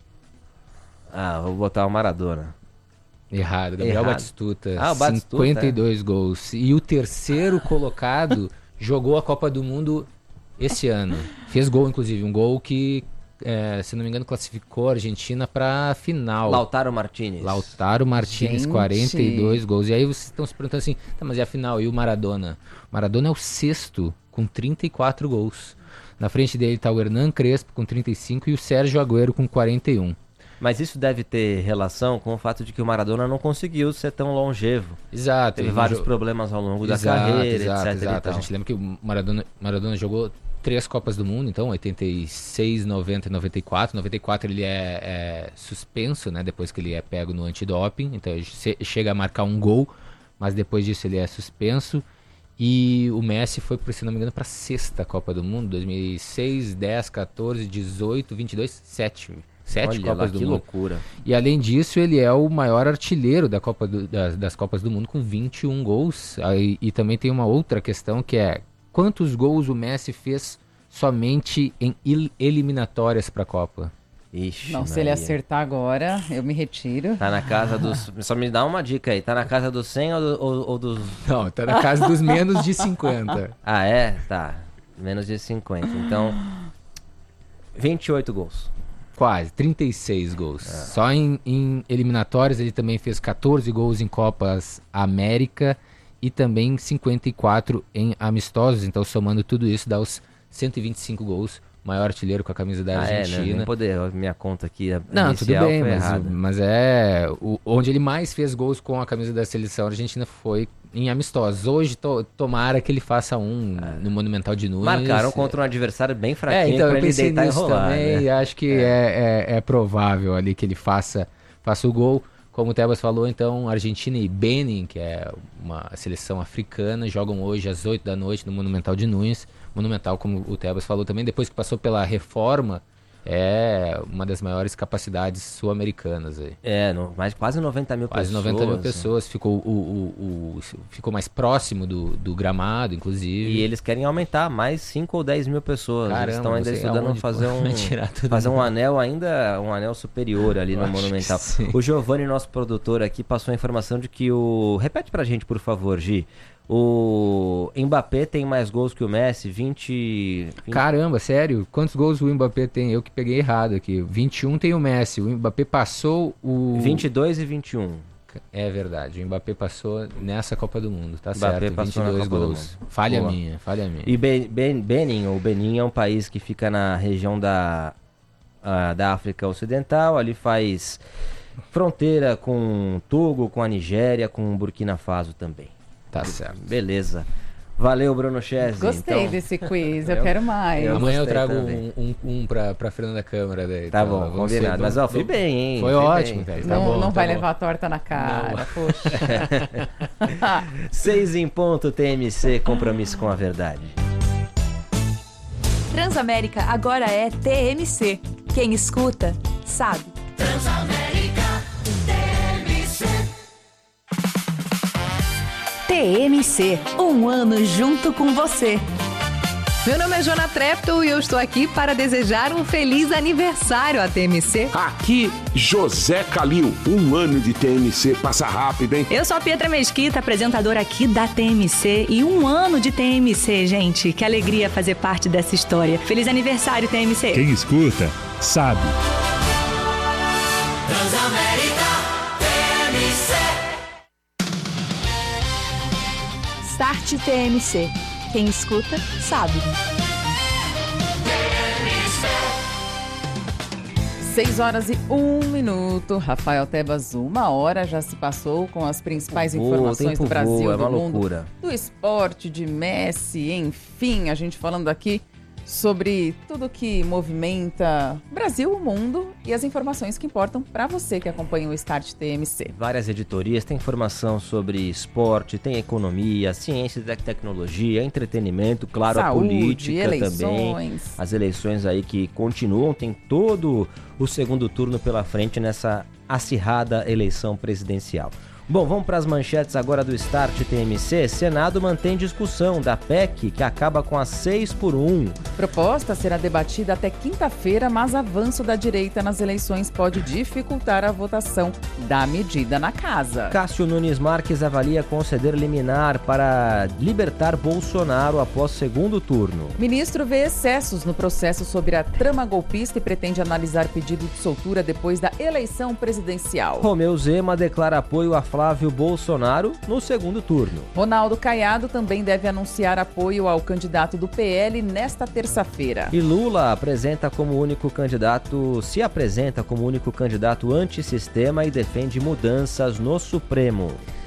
Ah, vou botar o Maradona. Errado, Gabriel Errado. Batistuta. Ah, o Batistuta, cinquenta e dois é. gols. E o terceiro colocado jogou a Copa do Mundo esse ano. Fez gol, inclusive. Um gol que... É, se não me engano, classificou a Argentina para a final. Lautaro Martinez. Lautaro Martinez, Gente. quarenta e dois gols. E aí vocês estão se perguntando assim, tá, mas e a final? E o Maradona? O Maradona é o sexto, com trinta e quatro gols. Na frente dele está o Hernan Crespo, com trinta e cinco, e o Sérgio Agüero, com quarenta e um. Mas isso deve ter relação com o fato de que o Maradona não conseguiu ser tão longevo. Exato. Teve vários jo... problemas ao longo exato, da carreira, exato, etcétera. Exato. A gente lembra que o Maradona, Maradona jogou três Copas do Mundo, então oitenta e seis, noventa e noventa e quatro. noventa e quatro ele é, é suspenso, né, depois que ele é pego no antidoping, então ele chega a marcar um gol, mas depois disso ele é suspenso. E o Messi foi, por se não me engano, para a sexta Copa do Mundo, dois mil e seis, dez, catorze, dezoito, vinte e dois, sete. Sete Olha Copas lá, do que Mundo. loucura. E além disso, ele é o maior artilheiro da Copa do, das, das Copas do Mundo com vinte e um gols. Aí, e também tem uma outra questão que é quantos gols o Messi fez somente em il- eliminatórias para a Copa? Ixi, Não, se ele acertar agora, eu me retiro. Tá na casa dos... Só me dá uma dica aí. Tá na casa dos cem ou, do, ou, ou dos... Não, tá na casa dos menos de cinquenta. Ah, é? Tá. Menos de cinquenta. Então, vinte e oito gols. Quase, trinta e seis gols. É. Só em, em eliminatórias ele também fez catorze gols em Copas América e também cinquenta e quatro em amistosos. Então, somando tudo isso, dá os cento e vinte e cinco gols. Maior artilheiro com a camisa da Argentina. Ah, é, não, nem poder, minha conta aqui não, tudo bem, foi mas, mas é o, onde ele mais fez gols com a camisa da seleção argentina foi em amistosos. Hoje to, tomara que ele faça um ah. no Monumental de Nunes. Marcaram contra um adversário bem fraquinho é, então, pra eu ele deitar e rolar, também, né? E acho que é. É, é, é provável ali que ele faça, faça o gol. Como o Tebas falou, então, Argentina e Benin, que é uma seleção africana, jogam hoje às oito da noite no Monumental de Nunes. Monumental, como o Tebas falou também, depois que passou pela reforma, é uma das maiores capacidades sul-americanas aí. É, no, mais quase noventa mil quase pessoas. Quase noventa mil pessoas, ficou, o, o, o, ficou mais próximo do, do gramado, inclusive. E eles querem aumentar mais cinco ou dez mil pessoas. Caramba, eles estão ainda estudando fazer um, fazer um anel ainda, um anel superior ali no Monumental. O Giovanni, nosso produtor aqui, passou a informação de que o... Repete pra gente, por favor, Gi. O Mbappé tem mais gols que o Messi, vinte, vinte... Caramba, sério? Quantos gols o Mbappé tem? Eu que peguei errado aqui. vinte e um tem o Messi, o Mbappé passou o... vinte e dois e vinte e um. É verdade, o Mbappé passou nessa Copa do Mundo, tá Mbappé certo, passou vinte e dois na Copa gols. Falha Boa. minha, falha minha. E ben, ben, Benin, ou Benin, é um país que fica na região da, uh, da África Ocidental, ali faz fronteira com Togo, com a Nigéria, com Burkina Faso também. Tá certo. Beleza. Valeu, Bruno Chesney. Gostei então... desse quiz, eu, eu quero mais. Eu Amanhã eu trago um, um, um pra, pra Fernanda Câmara. Daí, tá então, bom, combinado. Ser, mas ó, fui bem, hein? Foi fui ótimo, bem. Velho. Tá não bom, não tá vai bom. levar a torta na cara, poxa. Seis em ponto, T M C, compromisso com a verdade. Transamérica agora é T M C. Quem escuta, sabe. Transamérica, T M C. T M C, um ano junto com você. Meu nome é Joana Trepto e eu estou aqui para desejar um feliz aniversário à T M C. Aqui, José Calil, um ano de T M C passa rápido, hein? Eu sou a Pietra Mesquita, apresentadora aqui da T M C e um ano de T M C, gente. Que alegria fazer parte dessa história. Feliz aniversário, T M C. Quem escuta, sabe. Transamérica, T M C. Start T M C. Quem escuta, sabe. seis horas e um minuto. Rafael Tebas, uma hora já se passou com as principais voa, informações do Brasil, voa, é do uma mundo, loucura. do esporte, de Messi, enfim, a gente falando aqui sobre tudo que movimenta o Brasil, o mundo e as informações que importam para você que acompanha o Start T M C. Várias editorias, tem informação sobre esporte, tem economia, ciência e tecnologia, entretenimento, claro, Saúde, a política eleições. também. As eleições aí que continuam, tem todo o segundo turno pela frente nessa acirrada eleição presidencial. Bom, vamos para as manchetes agora do Start T M C. Senado mantém discussão da P E C que acaba com a seis por um. Proposta será debatida até quinta-feira, mas avanço da direita nas eleições pode dificultar a votação da medida na casa. Cássio Nunes Marques avalia conceder liminar para libertar Bolsonaro após segundo turno. Ministro vê excessos no processo sobre a trama golpista e pretende analisar pedido de soltura depois da eleição presidencial. Romeu Zema declara apoio a Flávio Bolsonaro no segundo turno. Ronaldo Caiado também deve anunciar apoio ao candidato do P L nesta terça-feira. E Lula apresenta como único candidato, se apresenta como único candidato antissistema e defende mudanças no Supremo.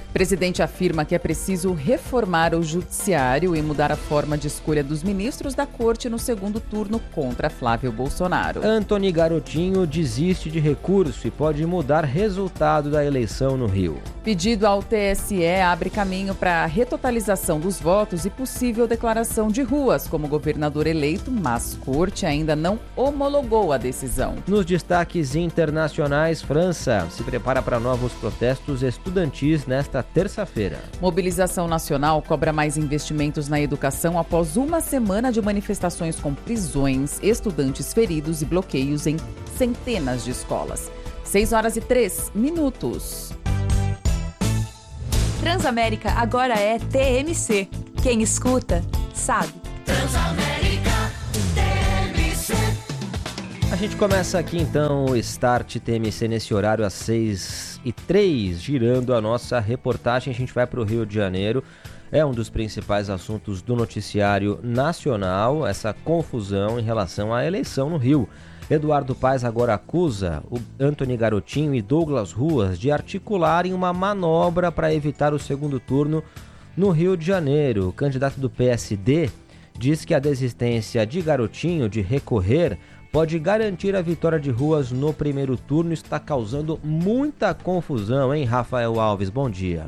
O presidente afirma que é preciso reformar o judiciário e mudar a forma de escolha dos ministros da corte no segundo turno contra Flávio Bolsonaro. Antony Garotinho desiste de recurso e pode mudar resultado da eleição no Rio. Pedido ao T S E abre caminho para a retotalização dos votos e possível declaração de ruas como governador eleito, mas corte ainda não homologou a decisão. Nos destaques internacionais, França se prepara para novos protestos estudantis nesta terça-feira. Mobilização Nacional cobra mais investimentos na educação após uma semana de manifestações com prisões, estudantes feridos e bloqueios em centenas de escolas. seis horas e três minutos. Transamérica agora é T M C. Quem escuta, sabe. Transamérica T M C. A gente começa aqui então o Start T M C nesse horário às seis e três, girando a nossa reportagem. A gente vai para o Rio de Janeiro. É um dos principais assuntos do noticiário nacional, essa confusão em relação à eleição no Rio. Eduardo Paes agora acusa o Antony Garotinho e Douglas Ruas de articularem uma manobra para evitar o segundo turno no Rio de Janeiro. O candidato do P S D diz que a desistência de Garotinho de recorrer pode garantir a vitória de Ruas no primeiro turno. Está causando muita confusão, hein, Rafael Alves? Bom dia.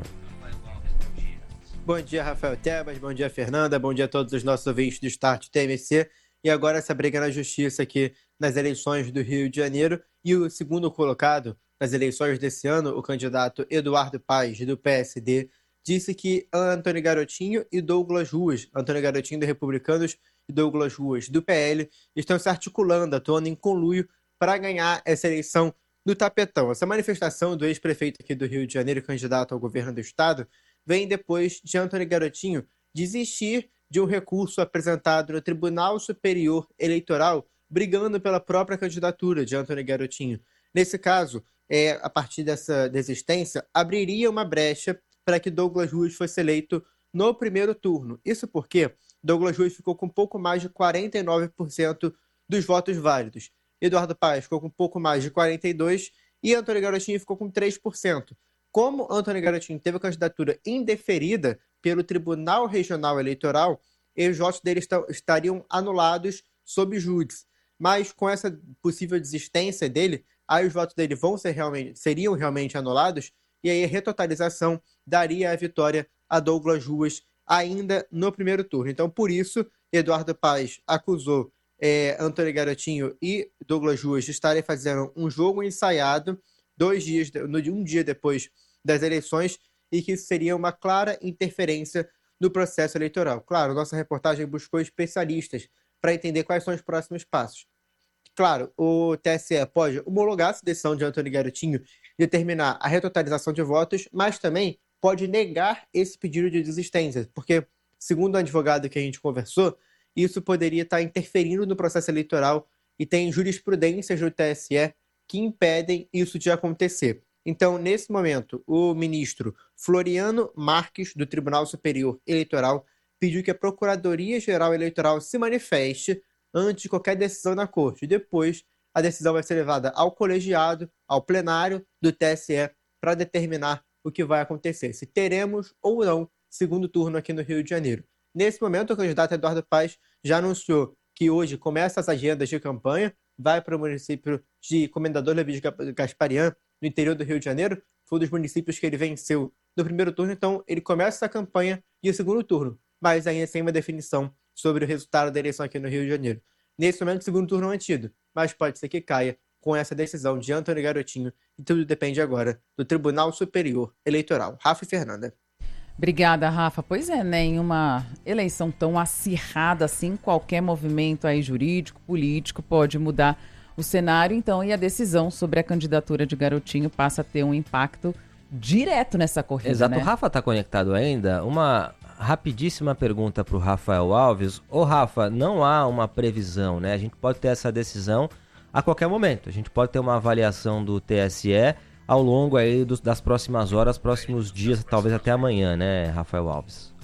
Bom dia, Rafael Tebas. Bom dia, Fernanda. Bom dia a todos os nossos ouvintes do Start T M C. E agora essa briga na justiça aqui nas eleições do Rio de Janeiro. E o segundo colocado nas eleições desse ano, o candidato Eduardo Paes, do P S D, disse que Antony Garotinho e Douglas Ruas, Antony Garotinho do Republicanos e Douglas Ruas do P L, estão se articulando, atuando em conluio para ganhar essa eleição no tapetão. Essa manifestação do ex-prefeito aqui do Rio de Janeiro, candidato ao governo do estado, vem depois de Antony Garotinho desistir de um recurso apresentado no Tribunal Superior Eleitoral, brigando pela própria candidatura de Antony Garotinho. Nesse caso, é, a partir dessa desistência, abriria uma brecha para que Douglas Ruas fosse eleito no primeiro turno. Isso porque Douglas Ruas ficou com um pouco mais de quarenta e nove por cento dos votos válidos. Eduardo Paes ficou com um pouco mais de quarenta e dois por cento e Antony Garotinho ficou com três por cento. Como Antony Garotinho teve a candidatura indeferida pelo Tribunal Regional Eleitoral, os votos dele estariam anulados sob júdice. Mas com essa possível desistência dele, aí os votos dele vão ser realmente, seriam realmente anulados, e aí a retotalização daria a vitória a Douglas Ruas ainda no primeiro turno. Então, por isso, Eduardo Paes acusou é, Antony Garotinho e Douglas Ruas de estarem fazendo um jogo ensaiado dois dias, um dia depois das eleições, e que isso seria uma clara interferência no processo eleitoral. Claro, nossa reportagem buscou especialistas para entender quais são os próximos passos. Claro, o T S E pode homologar essa decisão de Antony Garotinho e determinar a retotalização de votos, mas também pode negar esse pedido de desistência, porque, segundo o advogado que a gente conversou, isso poderia estar interferindo no processo eleitoral e tem jurisprudências do T S E que impedem isso de acontecer. Então, nesse momento, o ministro Floriano Marques, do Tribunal Superior Eleitoral, pediu que a Procuradoria-Geral Eleitoral se manifeste antes de qualquer decisão na corte. Depois, a decisão vai ser levada ao colegiado, ao plenário do T S E, para determinar o que vai acontecer, se teremos ou não segundo turno aqui no Rio de Janeiro. Nesse momento, o candidato Eduardo Paes já anunciou que hoje começa as agendas de campanha, vai para o município de Comendador Levi Gasparian, no interior do Rio de Janeiro, foi um dos municípios que ele venceu no primeiro turno, então ele começa a campanha e o segundo turno, mas ainda sem uma definição sobre o resultado da eleição aqui no Rio de Janeiro. Nesse momento, o segundo turno é mantido, mas pode ser que caia com essa decisão de Antony Garotinho, e tudo depende agora do Tribunal Superior Eleitoral. Rafa e Fernanda. Obrigada, Rafa. Pois é, né? Em uma eleição tão acirrada assim, qualquer movimento aí jurídico, político pode mudar o cenário, então, e a decisão sobre a candidatura de Garotinho passa a ter um impacto direto nessa corrida. Exato, né? O Rafa está conectado ainda. Uma rapidíssima pergunta para o Rafael Alves. Ô Rafa, não há uma previsão, né? A gente pode ter essa decisão a qualquer momento. A gente pode ter uma avaliação do T S E ao longo aí dos, das próximas horas, próximos dias, talvez até amanhã, né, Rafael Alves?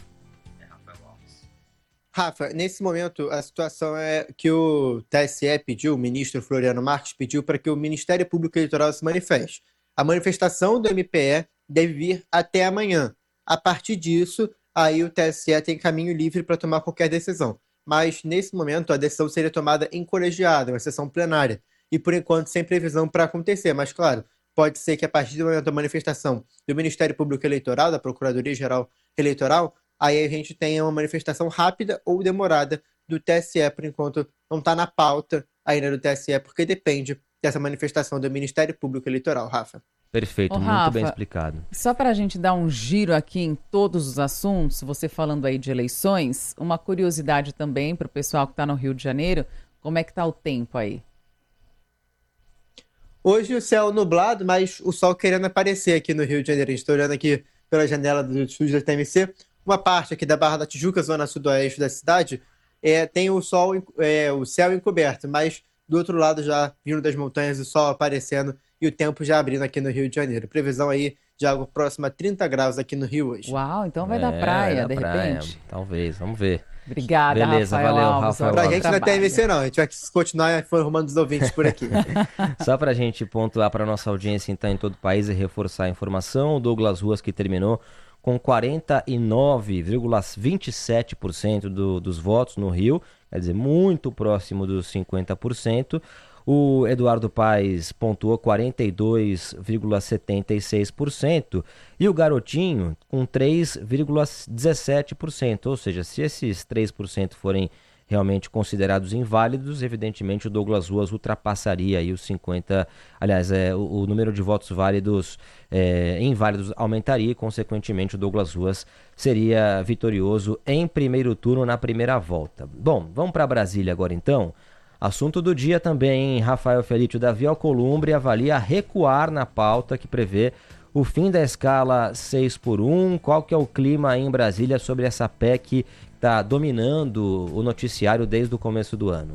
Rafa, nesse momento a situação é que o T S E pediu, o ministro Floriano Marques pediu para que o Ministério Público Eleitoral se manifeste. A manifestação do M P E deve vir até amanhã. A partir disso, aí o T S E tem caminho livre para tomar qualquer decisão. Mas, nesse momento, a decisão seria tomada em colegiado, uma sessão plenária. E, por enquanto, sem previsão para acontecer. Mas, claro, pode ser que a partir do momento da manifestação do Ministério Público Eleitoral, da Procuradoria-Geral Eleitoral, aí a gente tenha uma manifestação rápida ou demorada do T S E, por enquanto não está na pauta ainda do T S E, porque depende dessa manifestação do Ministério Público Eleitoral, Rafa. Perfeito, Ô, muito Rafa, bem explicado. Só para a gente dar um giro aqui em todos os assuntos, você falando aí de eleições, uma curiosidade também para o pessoal que está no Rio de Janeiro, como é que está o tempo aí? Hoje o céu nublado, mas o sol querendo aparecer aqui no Rio de Janeiro. A gente está olhando aqui pela janela do estúdio da T M C. Uma parte aqui da Barra da Tijuca, zona sudoeste da cidade, é, tem o sol, é, o céu encoberto, mas do outro lado já vindo das montanhas o sol aparecendo e o tempo já abrindo aqui no Rio de Janeiro. Previsão aí de algo próximo a trinta graus aqui no Rio hoje. Uau, então vai É, dar praia, vai dar de praia, repente. Talvez, vamos ver. Obrigada, Beleza, Rafael valeu, Alves. Rafael Pra Alves. gente não é T M C não, a gente vai continuar informando os ouvintes por aqui. Só pra gente pontuar pra nossa audiência então em todo o país e reforçar a informação, o Douglas Ruas que terminou com quarenta e nove vírgula vinte e sete por cento do, dos votos no Rio, quer dizer, muito próximo dos cinquenta por cento. O Eduardo Paes pontuou quarenta e dois vírgula setenta e seis por cento e o Garotinho com três vírgula dezessete por cento. Ou seja, se esses três por cento forem realmente considerados inválidos, evidentemente o Douglas Ruas ultrapassaria aí os cinquenta, aliás, é, o, o número de votos válidos, é, inválidos aumentaria e, consequentemente, o Douglas Ruas seria vitorioso em primeiro turno na primeira volta. Bom, vamos para Brasília agora então. Assunto do dia também, Rafael Felítio. Davi Alcolumbre avalia recuar na pauta que prevê o fim da escala seis por um. Qual que é o clima aí em Brasília sobre essa P E C que está dominando o noticiário desde o começo do ano?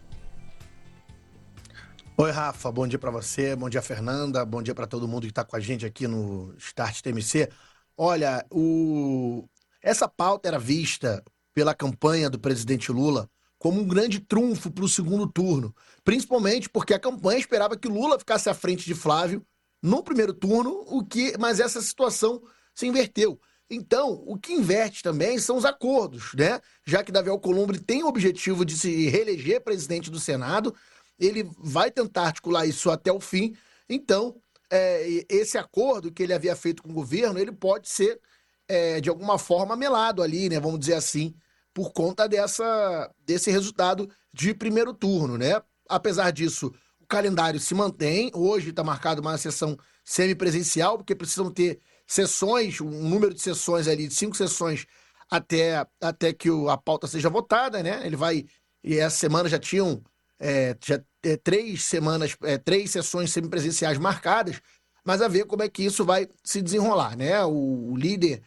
Oi, Rafa. Bom dia para você. Bom dia, Fernanda. Bom dia para todo mundo que está com a gente aqui no Start T M C. Olha, o... essa pauta era vista pela campanha do presidente Lula como um grande trunfo para o segundo turno, principalmente porque a campanha esperava que Lula ficasse à frente de Flávio no primeiro turno, o que, mas essa situação se inverteu. Então, o que inverte também são os acordos, né? Já que Davi Alcolumbre tem o objetivo de se reeleger presidente do Senado, ele vai tentar articular isso até o fim. Então, é, esse acordo que ele havia feito com o governo, ele pode ser, é, de alguma forma, melado ali, né? Vamos dizer assim, por conta dessa, desse resultado de primeiro turno, né? Apesar disso, o calendário se mantém. Hoje está marcado uma sessão semipresencial, porque precisam ter sessões, um número de sessões ali, de cinco sessões, até, até que o, a pauta seja votada, né? Ele vai... E essa semana já tinham é, já, é, três semanas, é, três sessões semipresenciais marcadas, mas a ver como é que isso vai se desenrolar, né? O, o líder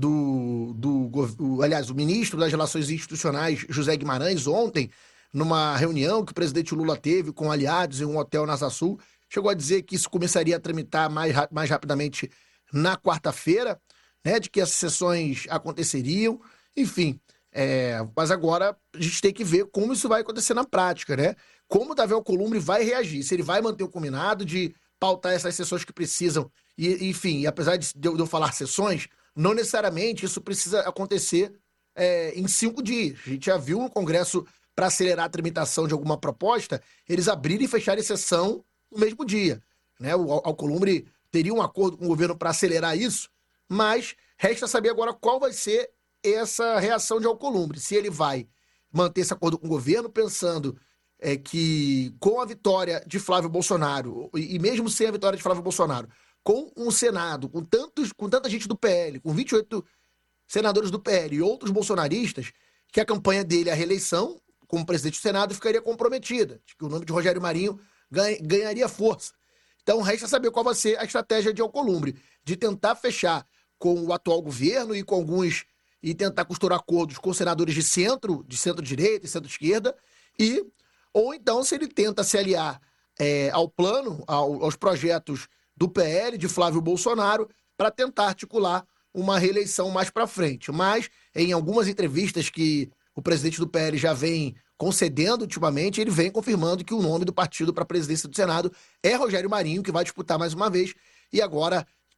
do, do o, aliás, o ministro das Relações Institucionais, José Guimarães, ontem, numa reunião que o presidente Lula teve com aliados em um hotel na Asa Sul, chegou a dizer que isso começaria a tramitar mais, mais rapidamente na quarta-feira, né, de que as sessões aconteceriam, enfim, é, mas agora a gente tem que ver como isso vai acontecer na prática, né? Como o Davi Alcolumbre vai reagir, se ele vai manter o combinado de pautar essas sessões que precisam, e, enfim, apesar de eu, de eu falar sessões, não necessariamente isso precisa acontecer é, em cinco dias. A gente já viu no Congresso, para acelerar a tramitação de alguma proposta, eles abrirem e fecharem sessão no mesmo dia, né? O Alcolumbre teria um acordo com o governo para acelerar isso, mas resta saber agora qual vai ser essa reação de Alcolumbre. Se ele vai manter esse acordo com o governo, pensando é, que com a vitória de Flávio Bolsonaro, e, e mesmo sem a vitória de Flávio Bolsonaro, com um Senado, com, tantos, com tanta gente do P L, com vinte e oito senadores do P L e outros bolsonaristas, que a campanha dele, a reeleição como presidente do Senado, ficaria comprometida, que o nome de Rogério Marinho ganha, ganharia força. Então, resta saber qual vai ser a estratégia de Alcolumbre, de tentar fechar com o atual governo e com alguns, e tentar costurar acordos com senadores de centro, de centro-direita e centro-esquerda, e, ou então se ele tenta se aliar é, ao plano, ao, aos projetos do P L, de Flávio Bolsonaro, para tentar articular uma reeleição mais para frente. Mas, em algumas entrevistas que o presidente do P L já vem concedendo ultimamente, ele vem confirmando que o nome do partido para a presidência do Senado é Rogério Marinho, que vai disputar mais uma vez, e agora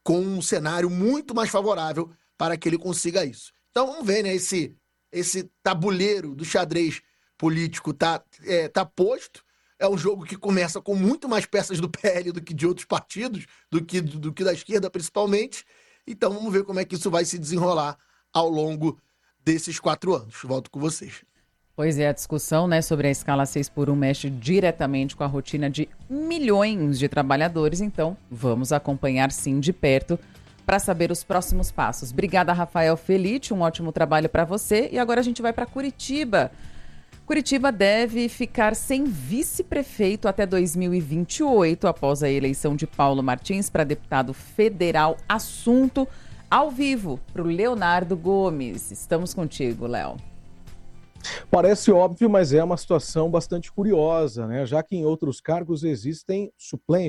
com um cenário muito mais favorável para que ele consiga isso. Então vamos ver, né? Esse, esse tabuleiro do xadrez político tá, é, tá posto. É um jogo que começa com muito mais peças do P L do que de outros partidos, do que, do, do que da esquerda principalmente. Então vamos ver como é que isso vai se desenrolar ao longo desses quatro anos. Volto com vocês. Pois é, a discussão, né, sobre a escala seis por um mexe diretamente com a rotina de milhões de trabalhadores, então vamos acompanhar sim de perto para saber os próximos passos. Obrigada, Rafael Felite, um ótimo trabalho para você. E agora a gente vai para Curitiba. Curitiba deve ficar sem vice-prefeito até dois mil e vinte e oito, após a eleição de Paulo Martins para deputado federal. Assunto ao vivo para o Leonardo Gomes. Estamos contigo, Léo. Parece óbvio, mas é uma situação bastante curiosa, né? Já que em outros cargos existem suplentes.